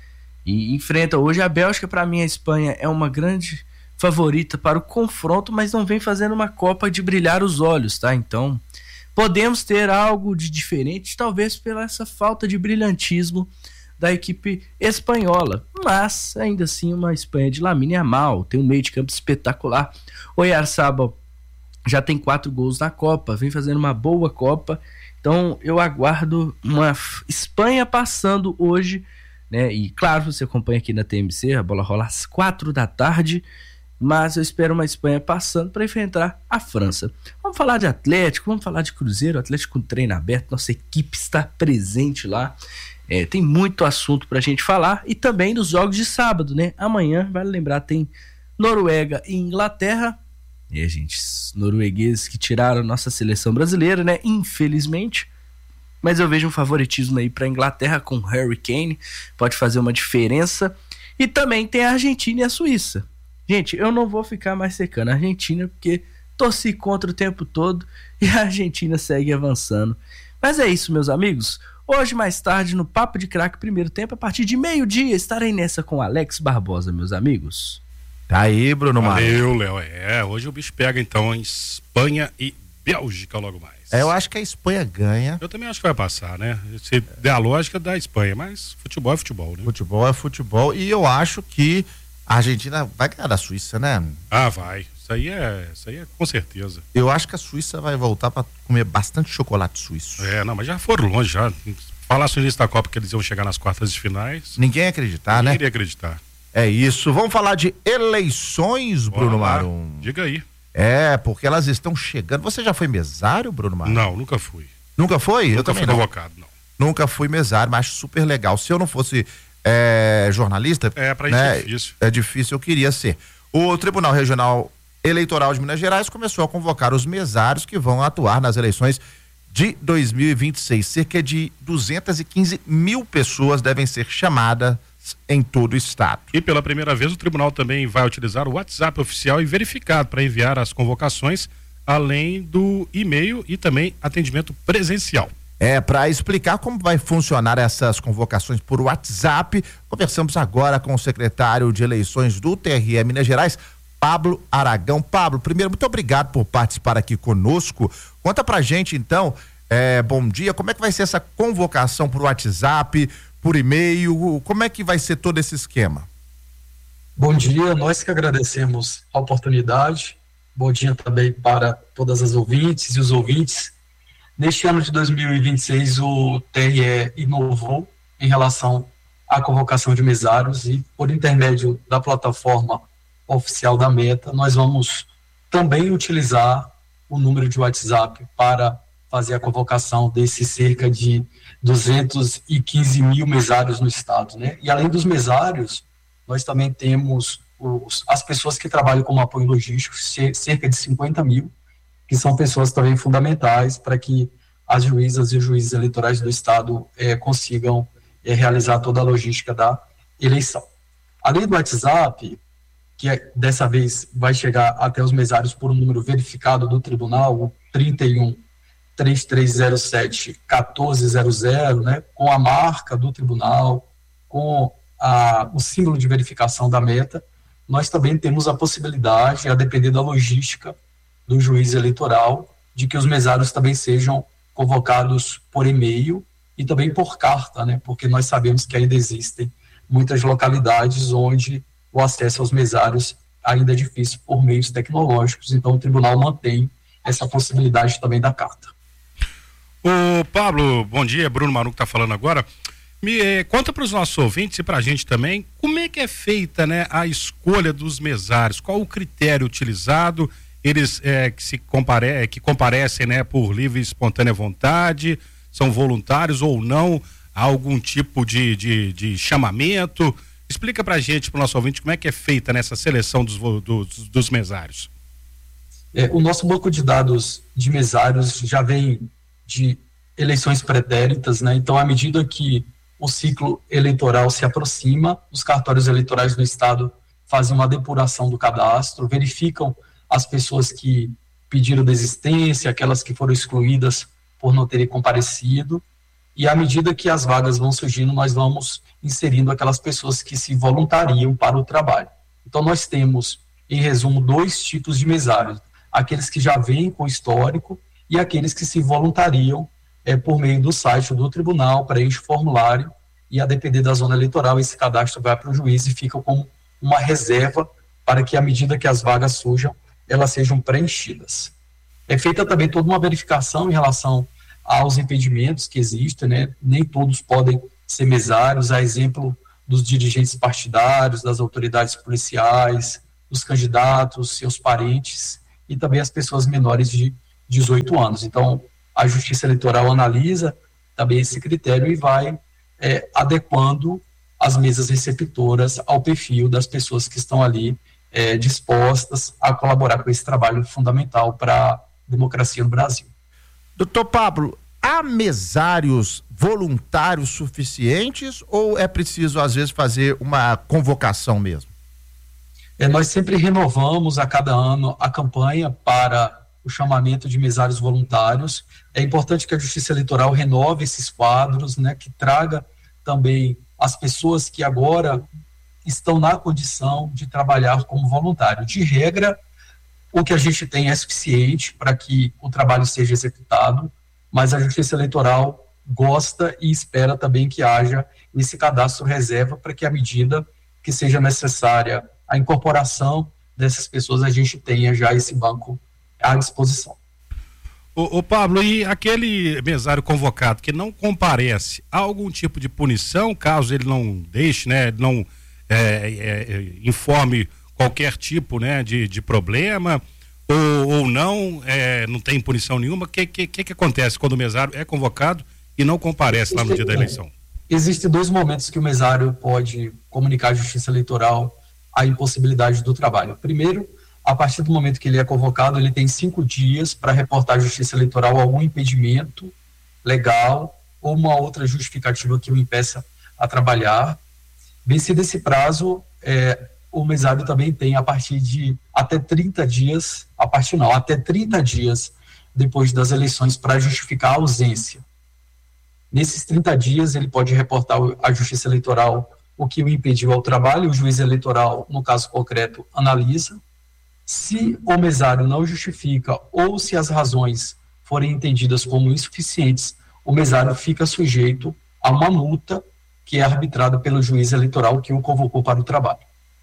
e enfrenta hoje a Bélgica. Para mim, a Espanha é uma grande favorita para o confronto, mas não vem fazendo uma Copa de brilhar os olhos, tá? Então, podemos ter algo de diferente, talvez pela essa falta de brilhantismo da equipe espanhola, mas ainda assim uma Espanha de Lamine Yamal, tem um meio de campo espetacular. O Oyarzabal já tem quatro gols na Copa, vem fazendo uma boa Copa, então eu aguardo uma Espanha passando hoje, né? E claro, você acompanha aqui na T M C, a bola rola às quatro da tarde, mas eu espero uma Espanha passando para enfrentar a França. Vamos falar de Atlético, vamos falar de Cruzeiro, Atlético com treino aberto, nossa equipe está presente lá. É, tem muito assunto pra gente falar, e também dos jogos de sábado, né? Amanhã, vale lembrar, tem Noruega e Inglaterra. E a gente, noruegueses que tiraram nossa seleção brasileira, né? Infelizmente. Mas eu vejo um favoritismo aí pra Inglaterra com Harry Kane, pode fazer uma diferença. E também tem a Argentina e a Suíça. Gente, eu não vou ficar mais secando a Argentina, porque torci contra o tempo todo e a Argentina segue avançando. Mas é isso, meus amigos. Hoje, mais tarde, no Papo de Craque Primeiro Tempo, a partir de meio-dia, estarei nessa com Alex Barbosa, meus amigos. Tá aí, Bruno Mauro. Valeu, Léo. É, hoje o bicho pega, então, em Espanha e Bélgica logo mais. É, eu acho que a Espanha ganha. Eu também acho que vai passar, né? Se der a lógica da Espanha, mas futebol é futebol, né? Futebol é futebol, e eu acho que a Argentina vai ganhar da Suíça, né? Ah, vai. Isso aí é, isso aí é com certeza. Eu acho que a Suíça vai voltar para comer bastante chocolate suíço. É, não, mas já foram longe já. Falasse no início da Copa que eles iam chegar nas quartas de finais. Ninguém ia acreditar, Ninguém né? iria acreditar. É isso. Vamos falar de eleições, Bora Bruno lá. Marum. Diga aí. É, porque elas estão chegando. Você já foi mesário, Bruno Marum? Não, nunca fui. Nunca foi? Nunca eu também fui não. convocado, não. Nunca fui mesário, mas acho super legal. Se eu não fosse é, jornalista, é, pra né, isso é difícil. É difícil, eu queria ser. O Tribunal Regional Eleitoral de Minas Gerais começou a convocar os mesários que vão atuar nas eleições de dois mil e vinte e seis. Cerca de duzentas e quinze mil pessoas devem ser chamadas em todo o estado. E pela primeira vez o tribunal também vai utilizar o WhatsApp oficial e verificado para enviar as convocações, além do e-mail e também atendimento presencial. É, para explicar como vai funcionar essas convocações por WhatsApp, conversamos agora com o secretário de eleições do T R E Minas Gerais, Pablo Aragão. Pablo, primeiro, muito obrigado por participar aqui conosco. Conta pra gente, então, é, bom dia, como é que vai ser essa convocação por WhatsApp, por e-mail, como é que vai ser todo esse esquema? Bom dia, nós que agradecemos a oportunidade. Bom dia também para todas as ouvintes e os ouvintes. Neste ano de dois mil e vinte e seis, o T R E inovou em relação à convocação de mesários e, por intermédio da plataforma oficial da Meta, nós vamos também utilizar o número de WhatsApp para fazer a convocação desses cerca de duzentos e quinze mil mesários no estado, né? E além dos mesários, nós também temos os, as pessoas que trabalham como apoio logístico, cerca de cinquenta mil, que são pessoas também fundamentais para que as juízas e os juízes eleitorais do estado eh, consigam eh, realizar toda a logística da eleição. Além do WhatsApp, que é, dessa vez vai chegar até os mesários por um número verificado do tribunal, o trinta e um, três três zero sete, um quatro zero zero, né, com a marca do tribunal, com a, o símbolo de verificação da Meta, nós também temos a possibilidade, a depender da logística do juiz eleitoral, de que os mesários também sejam convocados por e-mail e também por carta, né, porque nós sabemos que ainda existem muitas localidades onde o acesso aos mesários ainda é difícil por meios tecnológicos, então o tribunal mantém essa possibilidade também da carta. Ô Pablo, bom dia, Bruno Marum que está falando agora. Me eh, conta para os nossos ouvintes e para a gente também, como é que é feita, né, a escolha dos mesários, qual o critério utilizado, eles eh, que se compare, que comparecem, né, por livre e espontânea vontade, são voluntários ou não, há algum tipo de, de, de chamamento? Explica pra gente, pro nosso ouvinte, como é que é feita nessa seleção dos, dos, dos mesários. É, o nosso banco de dados de mesários já vem de eleições pretéritas, né? Então, à medida que o ciclo eleitoral se aproxima, os cartórios eleitorais do estado fazem uma depuração do cadastro, verificam as pessoas que pediram desistência, aquelas que foram excluídas por não terem comparecido, e à medida que as vagas vão surgindo, nós vamos inserindo aquelas pessoas que se voluntariam para o trabalho. Então nós temos, em resumo, dois tipos de mesários, aqueles que já vêm com histórico e aqueles que se voluntariam é, por meio do site do tribunal, preenche o formulário, e a depender da zona eleitoral, esse cadastro vai para o juiz e fica como uma reserva para que, à medida que as vagas surjam, elas sejam preenchidas. É feita também toda uma verificação em relação aos impedimentos que existem, né? Nem todos podem ser mesários, a exemplo dos dirigentes partidários, das autoridades policiais, dos candidatos, seus parentes e também as pessoas menores de dezoito anos. Então, a Justiça Eleitoral analisa também esse critério e vai é, adequando as mesas receptoras ao perfil das pessoas que estão ali é, dispostas a colaborar com esse trabalho fundamental para a democracia no Brasil. Doutor Pablo, há mesários voluntários suficientes ou é preciso, às vezes, fazer uma convocação mesmo? É, nós sempre renovamos a cada ano a campanha para o chamamento de mesários voluntários. É importante que a Justiça Eleitoral renove esses quadros, né, que traga também as pessoas que agora estão na condição de trabalhar como voluntário. De regra, o que a gente tem é suficiente para que o trabalho seja executado, mas a Justiça Eleitoral gosta e espera também que haja esse cadastro reserva para que, à medida que seja necessária a incorporação dessas pessoas, a gente tenha já esse banco à disposição. Ô, ô Pablo, e aquele mesário convocado que não comparece, há algum tipo de punição caso ele não deixe, né, não é, é, informe qualquer tipo, né, de, de problema ou, ou não, é, não tem punição nenhuma? O que, que, que acontece quando o mesário é convocado e não comparece lá no dia da eleição? Existem dois momentos que o mesário pode comunicar à Justiça Eleitoral a impossibilidade do trabalho. Primeiro, a partir do momento que ele é convocado, ele tem cinco dias para reportar à Justiça Eleitoral algum impedimento legal ou uma outra justificativa que o impeça a trabalhar. Vencido esse prazo, é, o mesário também tem, a partir de até trinta dias, a partir não, até trinta dias depois das eleições para justificar a ausência. Nesses trinta dias, ele pode reportar à Justiça Eleitoral o que o impediu ao trabalho, o juiz eleitoral, no caso concreto, analisa. Se o mesário não justifica ou se as razões forem entendidas como insuficientes, o mesário fica sujeito a uma multa que é arbitrada pelo juiz eleitoral que o convocou para o trabalho.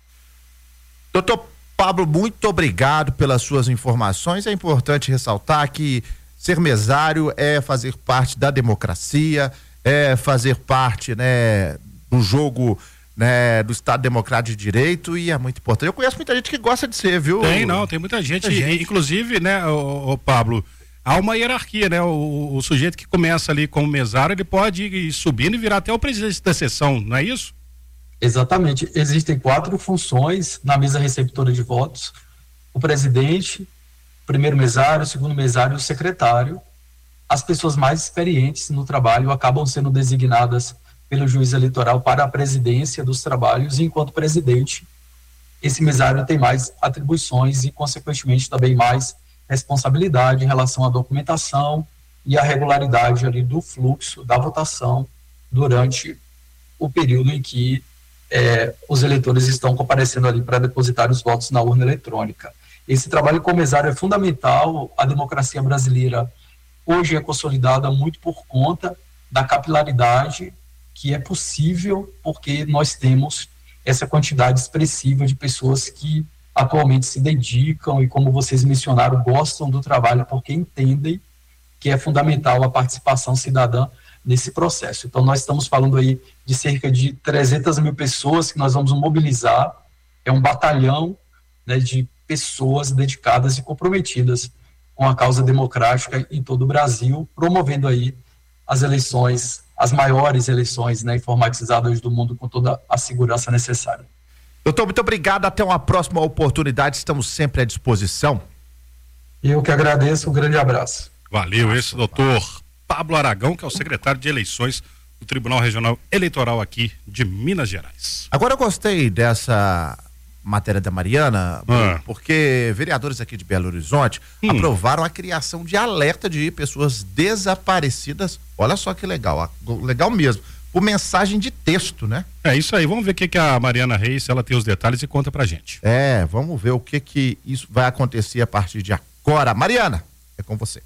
Doutor Pablo, muito obrigado pelas suas informações. É importante ressaltar que ser mesário é fazer parte da democracia, é fazer parte, né, do jogo, né, do Estado Democrático de Direito, e é muito importante. Eu conheço muita gente que gosta de ser, viu? Tem, não, tem muita gente, muita gente. Inclusive, né, o, o Pablo, há uma hierarquia, né, o, o sujeito que começa ali como mesário, ele pode ir subindo e virar até o presidente da sessão, não é isso? Exatamente, existem quatro funções na mesa receptora de votos: o presidente, o primeiro mesário, o segundo mesário e o secretário. As pessoas mais experientes no trabalho acabam sendo designadas pelo juiz eleitoral para a presidência dos trabalhos, e enquanto presidente, esse mesário tem mais atribuições e, consequentemente, também mais responsabilidade em relação à documentação e à regularidade ali do fluxo da votação durante o período em que é, os eleitores estão comparecendo ali para depositar os votos na urna eletrônica. Esse trabalho com o mesário é fundamental. A democracia brasileira hoje é consolidada muito por conta da capilaridade que é possível, porque nós temos essa quantidade expressiva de pessoas que atualmente se dedicam e, como vocês mencionaram, gostam do trabalho, porque entendem que é fundamental a participação cidadã nesse processo. Então, nós estamos falando aí de cerca de trezentas mil pessoas que nós vamos mobilizar. É um batalhão, né, de pessoas dedicadas e comprometidas com a causa democrática em todo o Brasil, promovendo aí as eleições, as maiores eleições, né, informatizadas do mundo, com toda a segurança necessária. Doutor, muito obrigado. Até uma próxima oportunidade. Estamos sempre à disposição. Eu que agradeço. Um grande abraço. Valeu. Esse doutor Pablo Aragão, que é o secretário de eleições do Tribunal Regional Eleitoral aqui de Minas Gerais. Agora eu gostei dessa matéria da Mariana, Ah. porque vereadores aqui de Belo Horizonte Hum. aprovaram a criação de alerta de pessoas desaparecidas. Olha só que legal, a- legal mesmo. Por mensagem de texto, né? É isso aí, vamos ver o que, que a Mariana Reis, ela tem os detalhes e conta pra gente. É, vamos ver o que que isso vai acontecer a partir de agora. Mariana, é com você.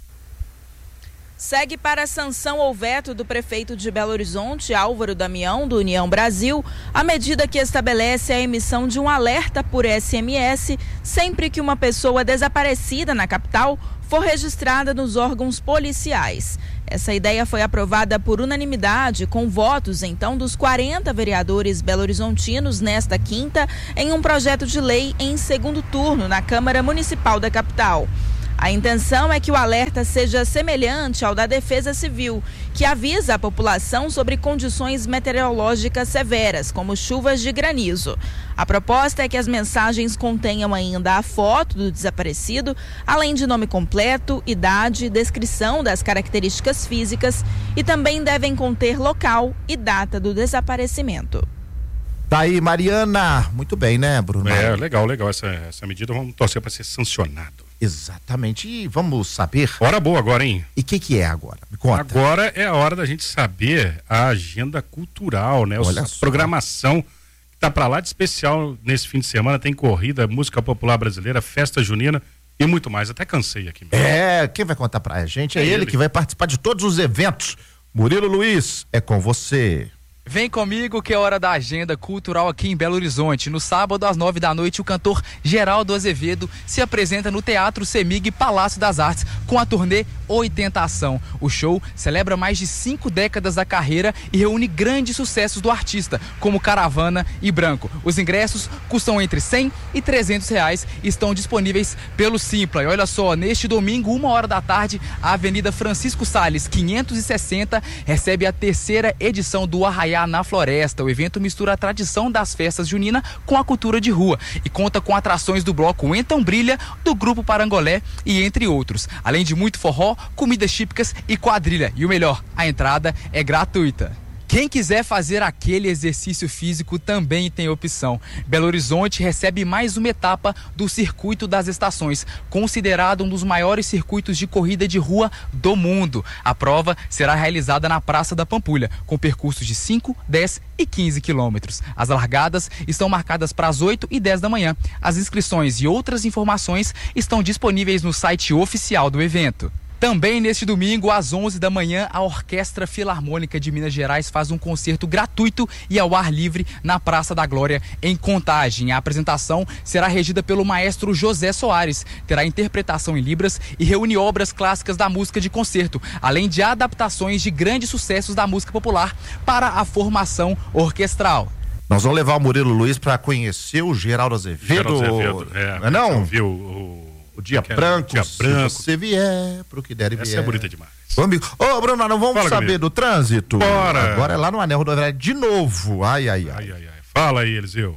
Segue para a sanção ou veto do prefeito de Belo Horizonte, Álvaro Damião, do União Brasil, a medida que estabelece a emissão de um alerta por S M S sempre que uma pessoa desaparecida na capital for registrada nos órgãos policiais. Essa ideia foi aprovada por unanimidade, com votos então dos quarenta vereadores belo-horizontinos nesta quinta, em um projeto de lei em segundo turno na Câmara Municipal da capital. A intenção é que o alerta seja semelhante ao da Defesa Civil, que avisa a população sobre condições meteorológicas severas, como chuvas de granizo. A proposta é que as mensagens contenham ainda a foto do desaparecido, além de nome completo, idade, descrição das características físicas e também devem conter local e data do desaparecimento. Tá aí, Mariana. Muito bem, né, Bruno? É, legal, legal essa, essa medida, vamos torcer para ser sancionado. Exatamente, e vamos saber... Hora boa agora, hein? E o que que é agora? Me conta. Agora é a hora da gente saber a agenda cultural, né? Olha a só. programação que tá para lá de especial nesse fim de semana, tem corrida, música popular brasileira, festa junina e muito mais. Até cansei aqui. É, quem vai contar pra gente é, É ele, ele. que vai participar de todos os eventos. Murilo Luiz, é com você. Vem comigo que é hora da agenda cultural aqui em Belo Horizonte. No sábado, às nove da noite, o cantor Geraldo Azevedo se apresenta no Teatro Semig Palácio das Artes com a turnê Oitentação. O show celebra mais de cinco décadas da carreira e reúne grandes sucessos do artista, como Caravana e Branco. Os ingressos custam entre cem e trezentos reais e estão disponíveis pelo Simpla. E olha só, neste domingo, uma hora da tarde, a Avenida Francisco Salles, quinhentos e sessenta, recebe a terceira edição do Arraiá na Floresta. O evento mistura a tradição das festas juninas com a cultura de rua e conta com atrações do bloco Então Brilha, do Grupo Parangolé e entre outros. Além de muito forró, comidas típicas e quadrilha. E o melhor, a entrada é gratuita. Quem quiser fazer aquele exercício físico também tem opção. Belo Horizonte recebe mais uma etapa do Circuito das Estações, considerado um dos maiores circuitos de corrida de rua do mundo. A prova será realizada na Praça da Pampulha, com percursos de cinco, dez e quinze quilômetros. As largadas estão marcadas para as oito e dez da manhã. As inscrições e outras informações estão disponíveis no site oficial do evento. Também neste domingo, às onze da manhã, a Orquestra Filarmônica de Minas Gerais faz um concerto gratuito e ao ar livre na Praça da Glória, em Contagem. A apresentação será regida pelo maestro José Soares, terá interpretação em libras e reúne obras clássicas da música de concerto, além de adaptações de grandes sucessos da música popular para a formação orquestral. Nós vamos levar o Murilo Luiz para conhecer o Geraldo Azevedo. Geraldo Azevedo, é. Não é não? Viu o... O Dia Que é- Branco, Dia se Branco. você vier pro que der e vier. Essa é bonita demais. Vamos, ô Bruno, nós não vamos Fala saber comigo. do trânsito? Bora. Agora é lá no Anel Rodoviário de novo. Ai, ai, ai. Ai, ai, ai. Fala aí, Eliseu.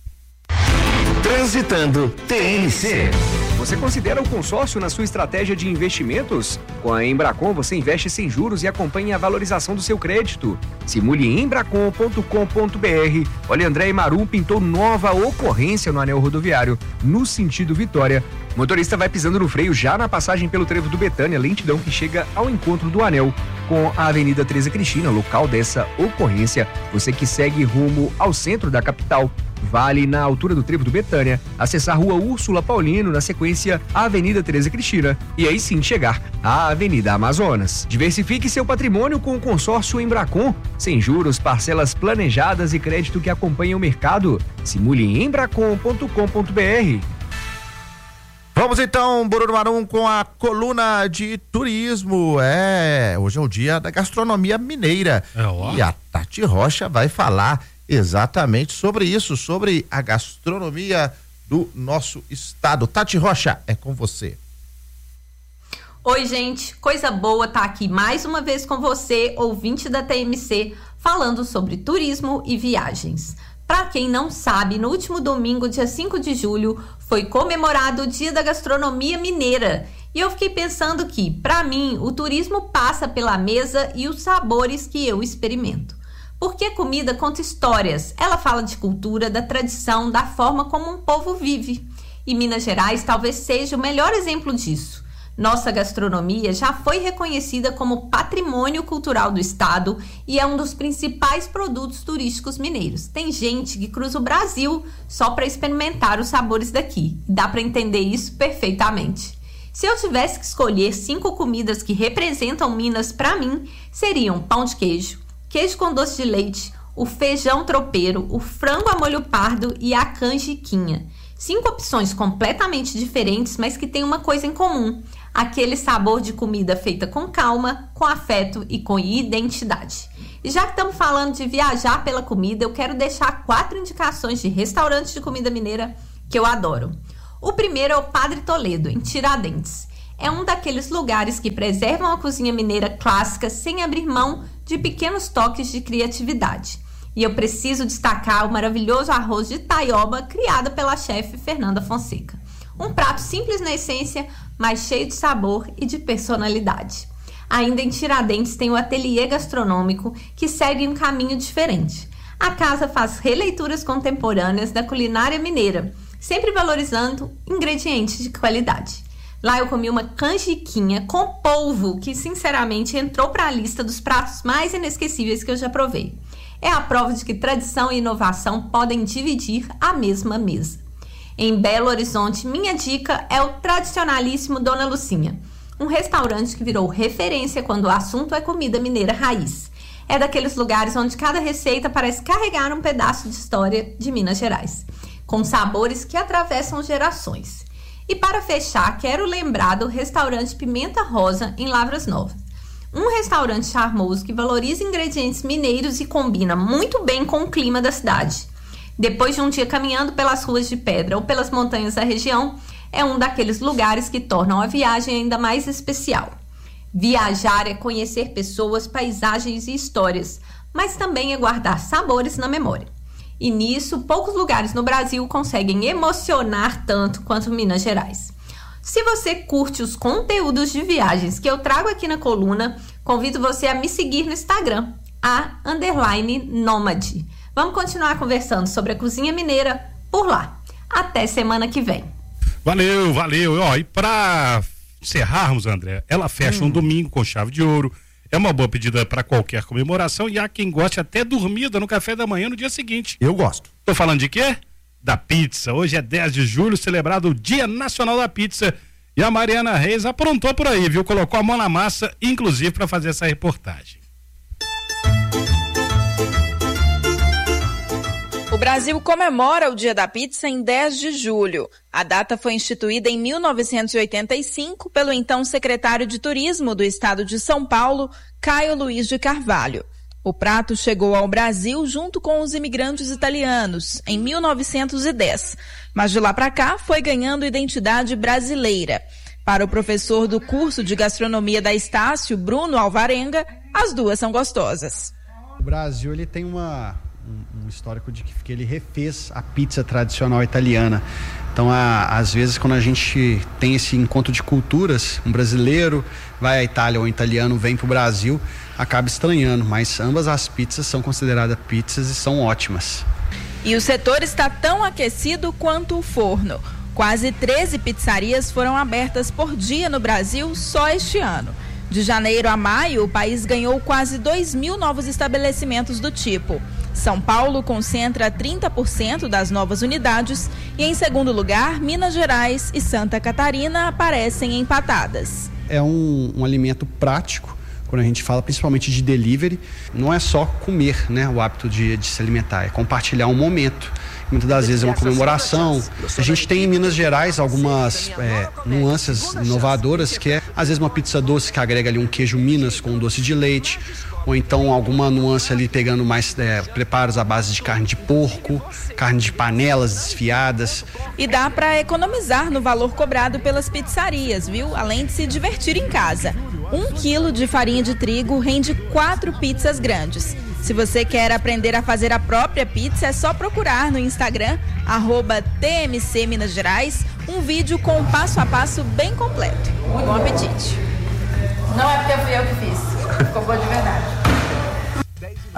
Transitando T N C. Você considera o consórcio na sua estratégia de investimentos? Com a Embracon você investe sem juros e acompanha a valorização do seu crédito. Simule em embracon ponto com ponto br. Olha, André Marum pintou nova ocorrência no anel rodoviário, no sentido Vitória. O motorista vai pisando no freio já na passagem pelo trevo do Betânia, lentidão que chega ao encontro do anel com a Avenida Teresa Cristina, local dessa ocorrência. Você que segue rumo ao centro da capital, vale na altura do trevo do Betânia, acessar a Rua Úrsula Paulino, na sequência a Avenida Teresa Cristina, e aí sim chegar à Avenida Amazonas. Diversifique seu patrimônio com o consórcio Embracon, sem juros, parcelas planejadas e crédito que acompanha o mercado. Simule em embracon ponto com ponto br. Vamos então, Bruno Marum, com a coluna de turismo. É, hoje é o dia da gastronomia mineira. É, ó. E a Tati Rocha vai falar exatamente sobre isso, sobre a gastronomia do nosso estado. Tati Rocha, é com você. Oi, gente, coisa boa tá aqui mais uma vez com você, ouvinte da T M C, falando sobre turismo e viagens. Para quem não sabe, no último domingo, dia cinco de julho, foi comemorado o Dia da Gastronomia Mineira. E eu fiquei pensando que, para mim, o turismo passa pela mesa e os sabores que eu experimento. Porque a comida conta histórias, ela fala de cultura, da tradição, da forma como um povo vive. E Minas Gerais talvez seja o melhor exemplo disso. Nossa gastronomia já foi reconhecida como patrimônio cultural do estado e é um dos principais produtos turísticos mineiros. Tem gente que cruza o Brasil só para experimentar os sabores daqui. Dá para entender isso perfeitamente. Se eu tivesse que escolher cinco comidas que representam Minas para mim, seriam pão de queijo, queijo com doce de leite, o feijão tropeiro, o frango a molho pardo e a canjiquinha. Cinco opções completamente diferentes, mas que têm uma coisa em comum: aquele sabor de comida feita com calma, com afeto e com identidade. E já que estamos falando de viajar pela comida, eu quero deixar quatro indicações de restaurantes de comida mineira que eu adoro. O primeiro é o Padre Toledo, em Tiradentes. É um daqueles lugares que preservam a cozinha mineira clássica sem abrir mão de pequenos toques de criatividade. E eu preciso destacar o maravilhoso arroz de taioba criado pela chefe Fernanda Fonseca. Um prato simples na essência, mas cheio de sabor e de personalidade. Ainda em Tiradentes tem o Ateliê Gastronômico, que segue um caminho diferente. A casa faz releituras contemporâneas da culinária mineira, sempre valorizando ingredientes de qualidade. Lá eu comi uma canjiquinha com polvo, que sinceramente entrou para a lista dos pratos mais inesquecíveis que eu já provei. É a prova de que tradição e inovação podem dividir a mesma mesa. Em Belo Horizonte, minha dica é o tradicionalíssimo Dona Lucinha, um restaurante que virou referência quando o assunto é comida mineira raiz. É daqueles lugares onde cada receita parece carregar um pedaço de história de Minas Gerais, com sabores que atravessam gerações. E para fechar, quero lembrar do restaurante Pimenta Rosa, em Lavras Novas. Um restaurante charmoso que valoriza ingredientes mineiros e combina muito bem com o clima da cidade. Depois de um dia caminhando pelas ruas de pedra ou pelas montanhas da região, é um daqueles lugares que tornam a viagem ainda mais especial. Viajar é conhecer pessoas, paisagens e histórias, mas também é guardar sabores na memória. E nisso, poucos lugares no Brasil conseguem emocionar tanto quanto Minas Gerais. Se você curte os conteúdos de viagens que eu trago aqui na coluna, convido você a me seguir no Instagram, a underline nômade. Vamos continuar conversando sobre a cozinha mineira por lá. Até semana que vem. Valeu, valeu. Ó, e pra encerrarmos, André, ela fecha hum. um domingo com chave de ouro. É uma boa pedida para qualquer comemoração e há quem goste até dormida no café da manhã no dia seguinte. Eu gosto. Tô falando de quê? Da pizza. Hoje é dez de julho, celebrado o Dia Nacional da Pizza. E a Mariana Reis aprontou por aí, viu? Colocou a mão na massa, inclusive para fazer essa reportagem. O Brasil comemora o Dia da Pizza em dez de julho. A data foi instituída em mil novecentos e oitenta e cinco pelo então secretário de Turismo do estado de São Paulo, Caio Luiz de Carvalho. O prato chegou ao Brasil junto com os imigrantes italianos, em mil novecentos e dez, mas de lá para cá foi ganhando identidade brasileira. Para o professor do curso de gastronomia da Estácio, Bruno Alvarenga, as duas são gostosas. O Brasil ele tem uma, um, um histórico de que ele refez a pizza tradicional italiana. Então, a, às vezes, quando a gente tem esse encontro de culturas, um brasileiro vai à Itália ou um italiano vem para o Brasil, acaba estranhando, mas ambas as pizzas são consideradas pizzas e são ótimas. E o setor está tão aquecido quanto o forno. Quase treze pizzarias foram abertas por dia no Brasil só este ano. De janeiro a maio, o país ganhou quase dois mil novos estabelecimentos do tipo. São Paulo concentra trinta por cento das novas unidades e, em segundo lugar, Minas Gerais e Santa Catarina aparecem empatadas. É um, um alimento prático. Quando a gente fala principalmente de delivery, não é só comer, né, o hábito de, de se alimentar, é compartilhar um momento. Muitas das vezes é uma comemoração. A gente tem em Minas Gerais algumas é, nuances inovadoras, que é às vezes uma pizza doce que agrega ali um queijo Minas com um doce de leite, ou então alguma nuance ali pegando mais é, preparos à base de carne de porco, carne de panelas desfiadas. E dá para economizar no valor cobrado pelas pizzarias, viu? Além de se divertir em casa. Um quilo de farinha de trigo rende quatro pizzas grandes. Se você quer aprender a fazer a própria pizza, é só procurar no Instagram, arroba T M C Minas Gerais, um vídeo com um passo a passo bem completo. Bom apetite. Não é porque fui eu que fiz, ficou bom de verdade.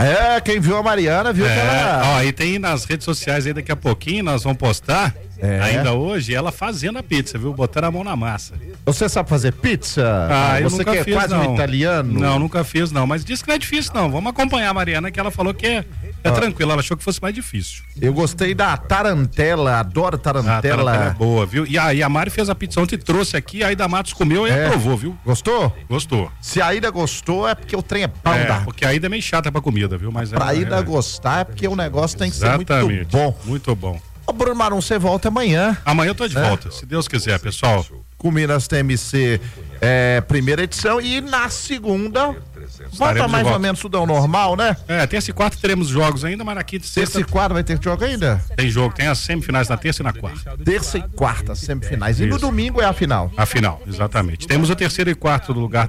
É, quem viu a Mariana viu é, que ela... Ó, e tem nas redes sociais aí daqui a pouquinho, nós vamos postar, é. ainda hoje, ela fazendo a pizza, viu? Botando a mão na massa. Você sabe fazer pizza? Ah, eu Você nunca que é fiz, quase não. um italiano? Não, nunca fiz, não. Mas disse que não é difícil, não. Vamos acompanhar a Mariana, que ela falou que é, é ah. tranquilo. Ela achou que fosse mais difícil. Eu gostei da tarantela, adoro tarantela. A tarantela é boa, viu? E a, e a Mari fez a pizza ontem, trouxe aqui, a Aida Matos comeu e é. aprovou, viu? Gostou? Gostou. Se a Aida gostou, é porque o trem é pão é, da... porque a Aida é meio chata pra comida, viu? Mas pra ela, Aida é... gostar é porque o negócio tem que Exatamente. ser muito bom. Muito bom. Ô, Bruno Marum, você volta amanhã. Amanhã eu tô de é. volta, se Deus quiser, pessoal. Com Minas T M C, é, primeira edição, e na segunda volta mais ou menos tudo ao normal, né? É, terça e quarta teremos jogos ainda, mas na quinta e sexta... Terça e quarta vai ter jogo ainda? Tem jogo, tem as semifinais na terça e na quarta. Terça e quarta, semifinais. E Isso. no domingo é a final? A final, exatamente. Temos o terceiro e quarto lugar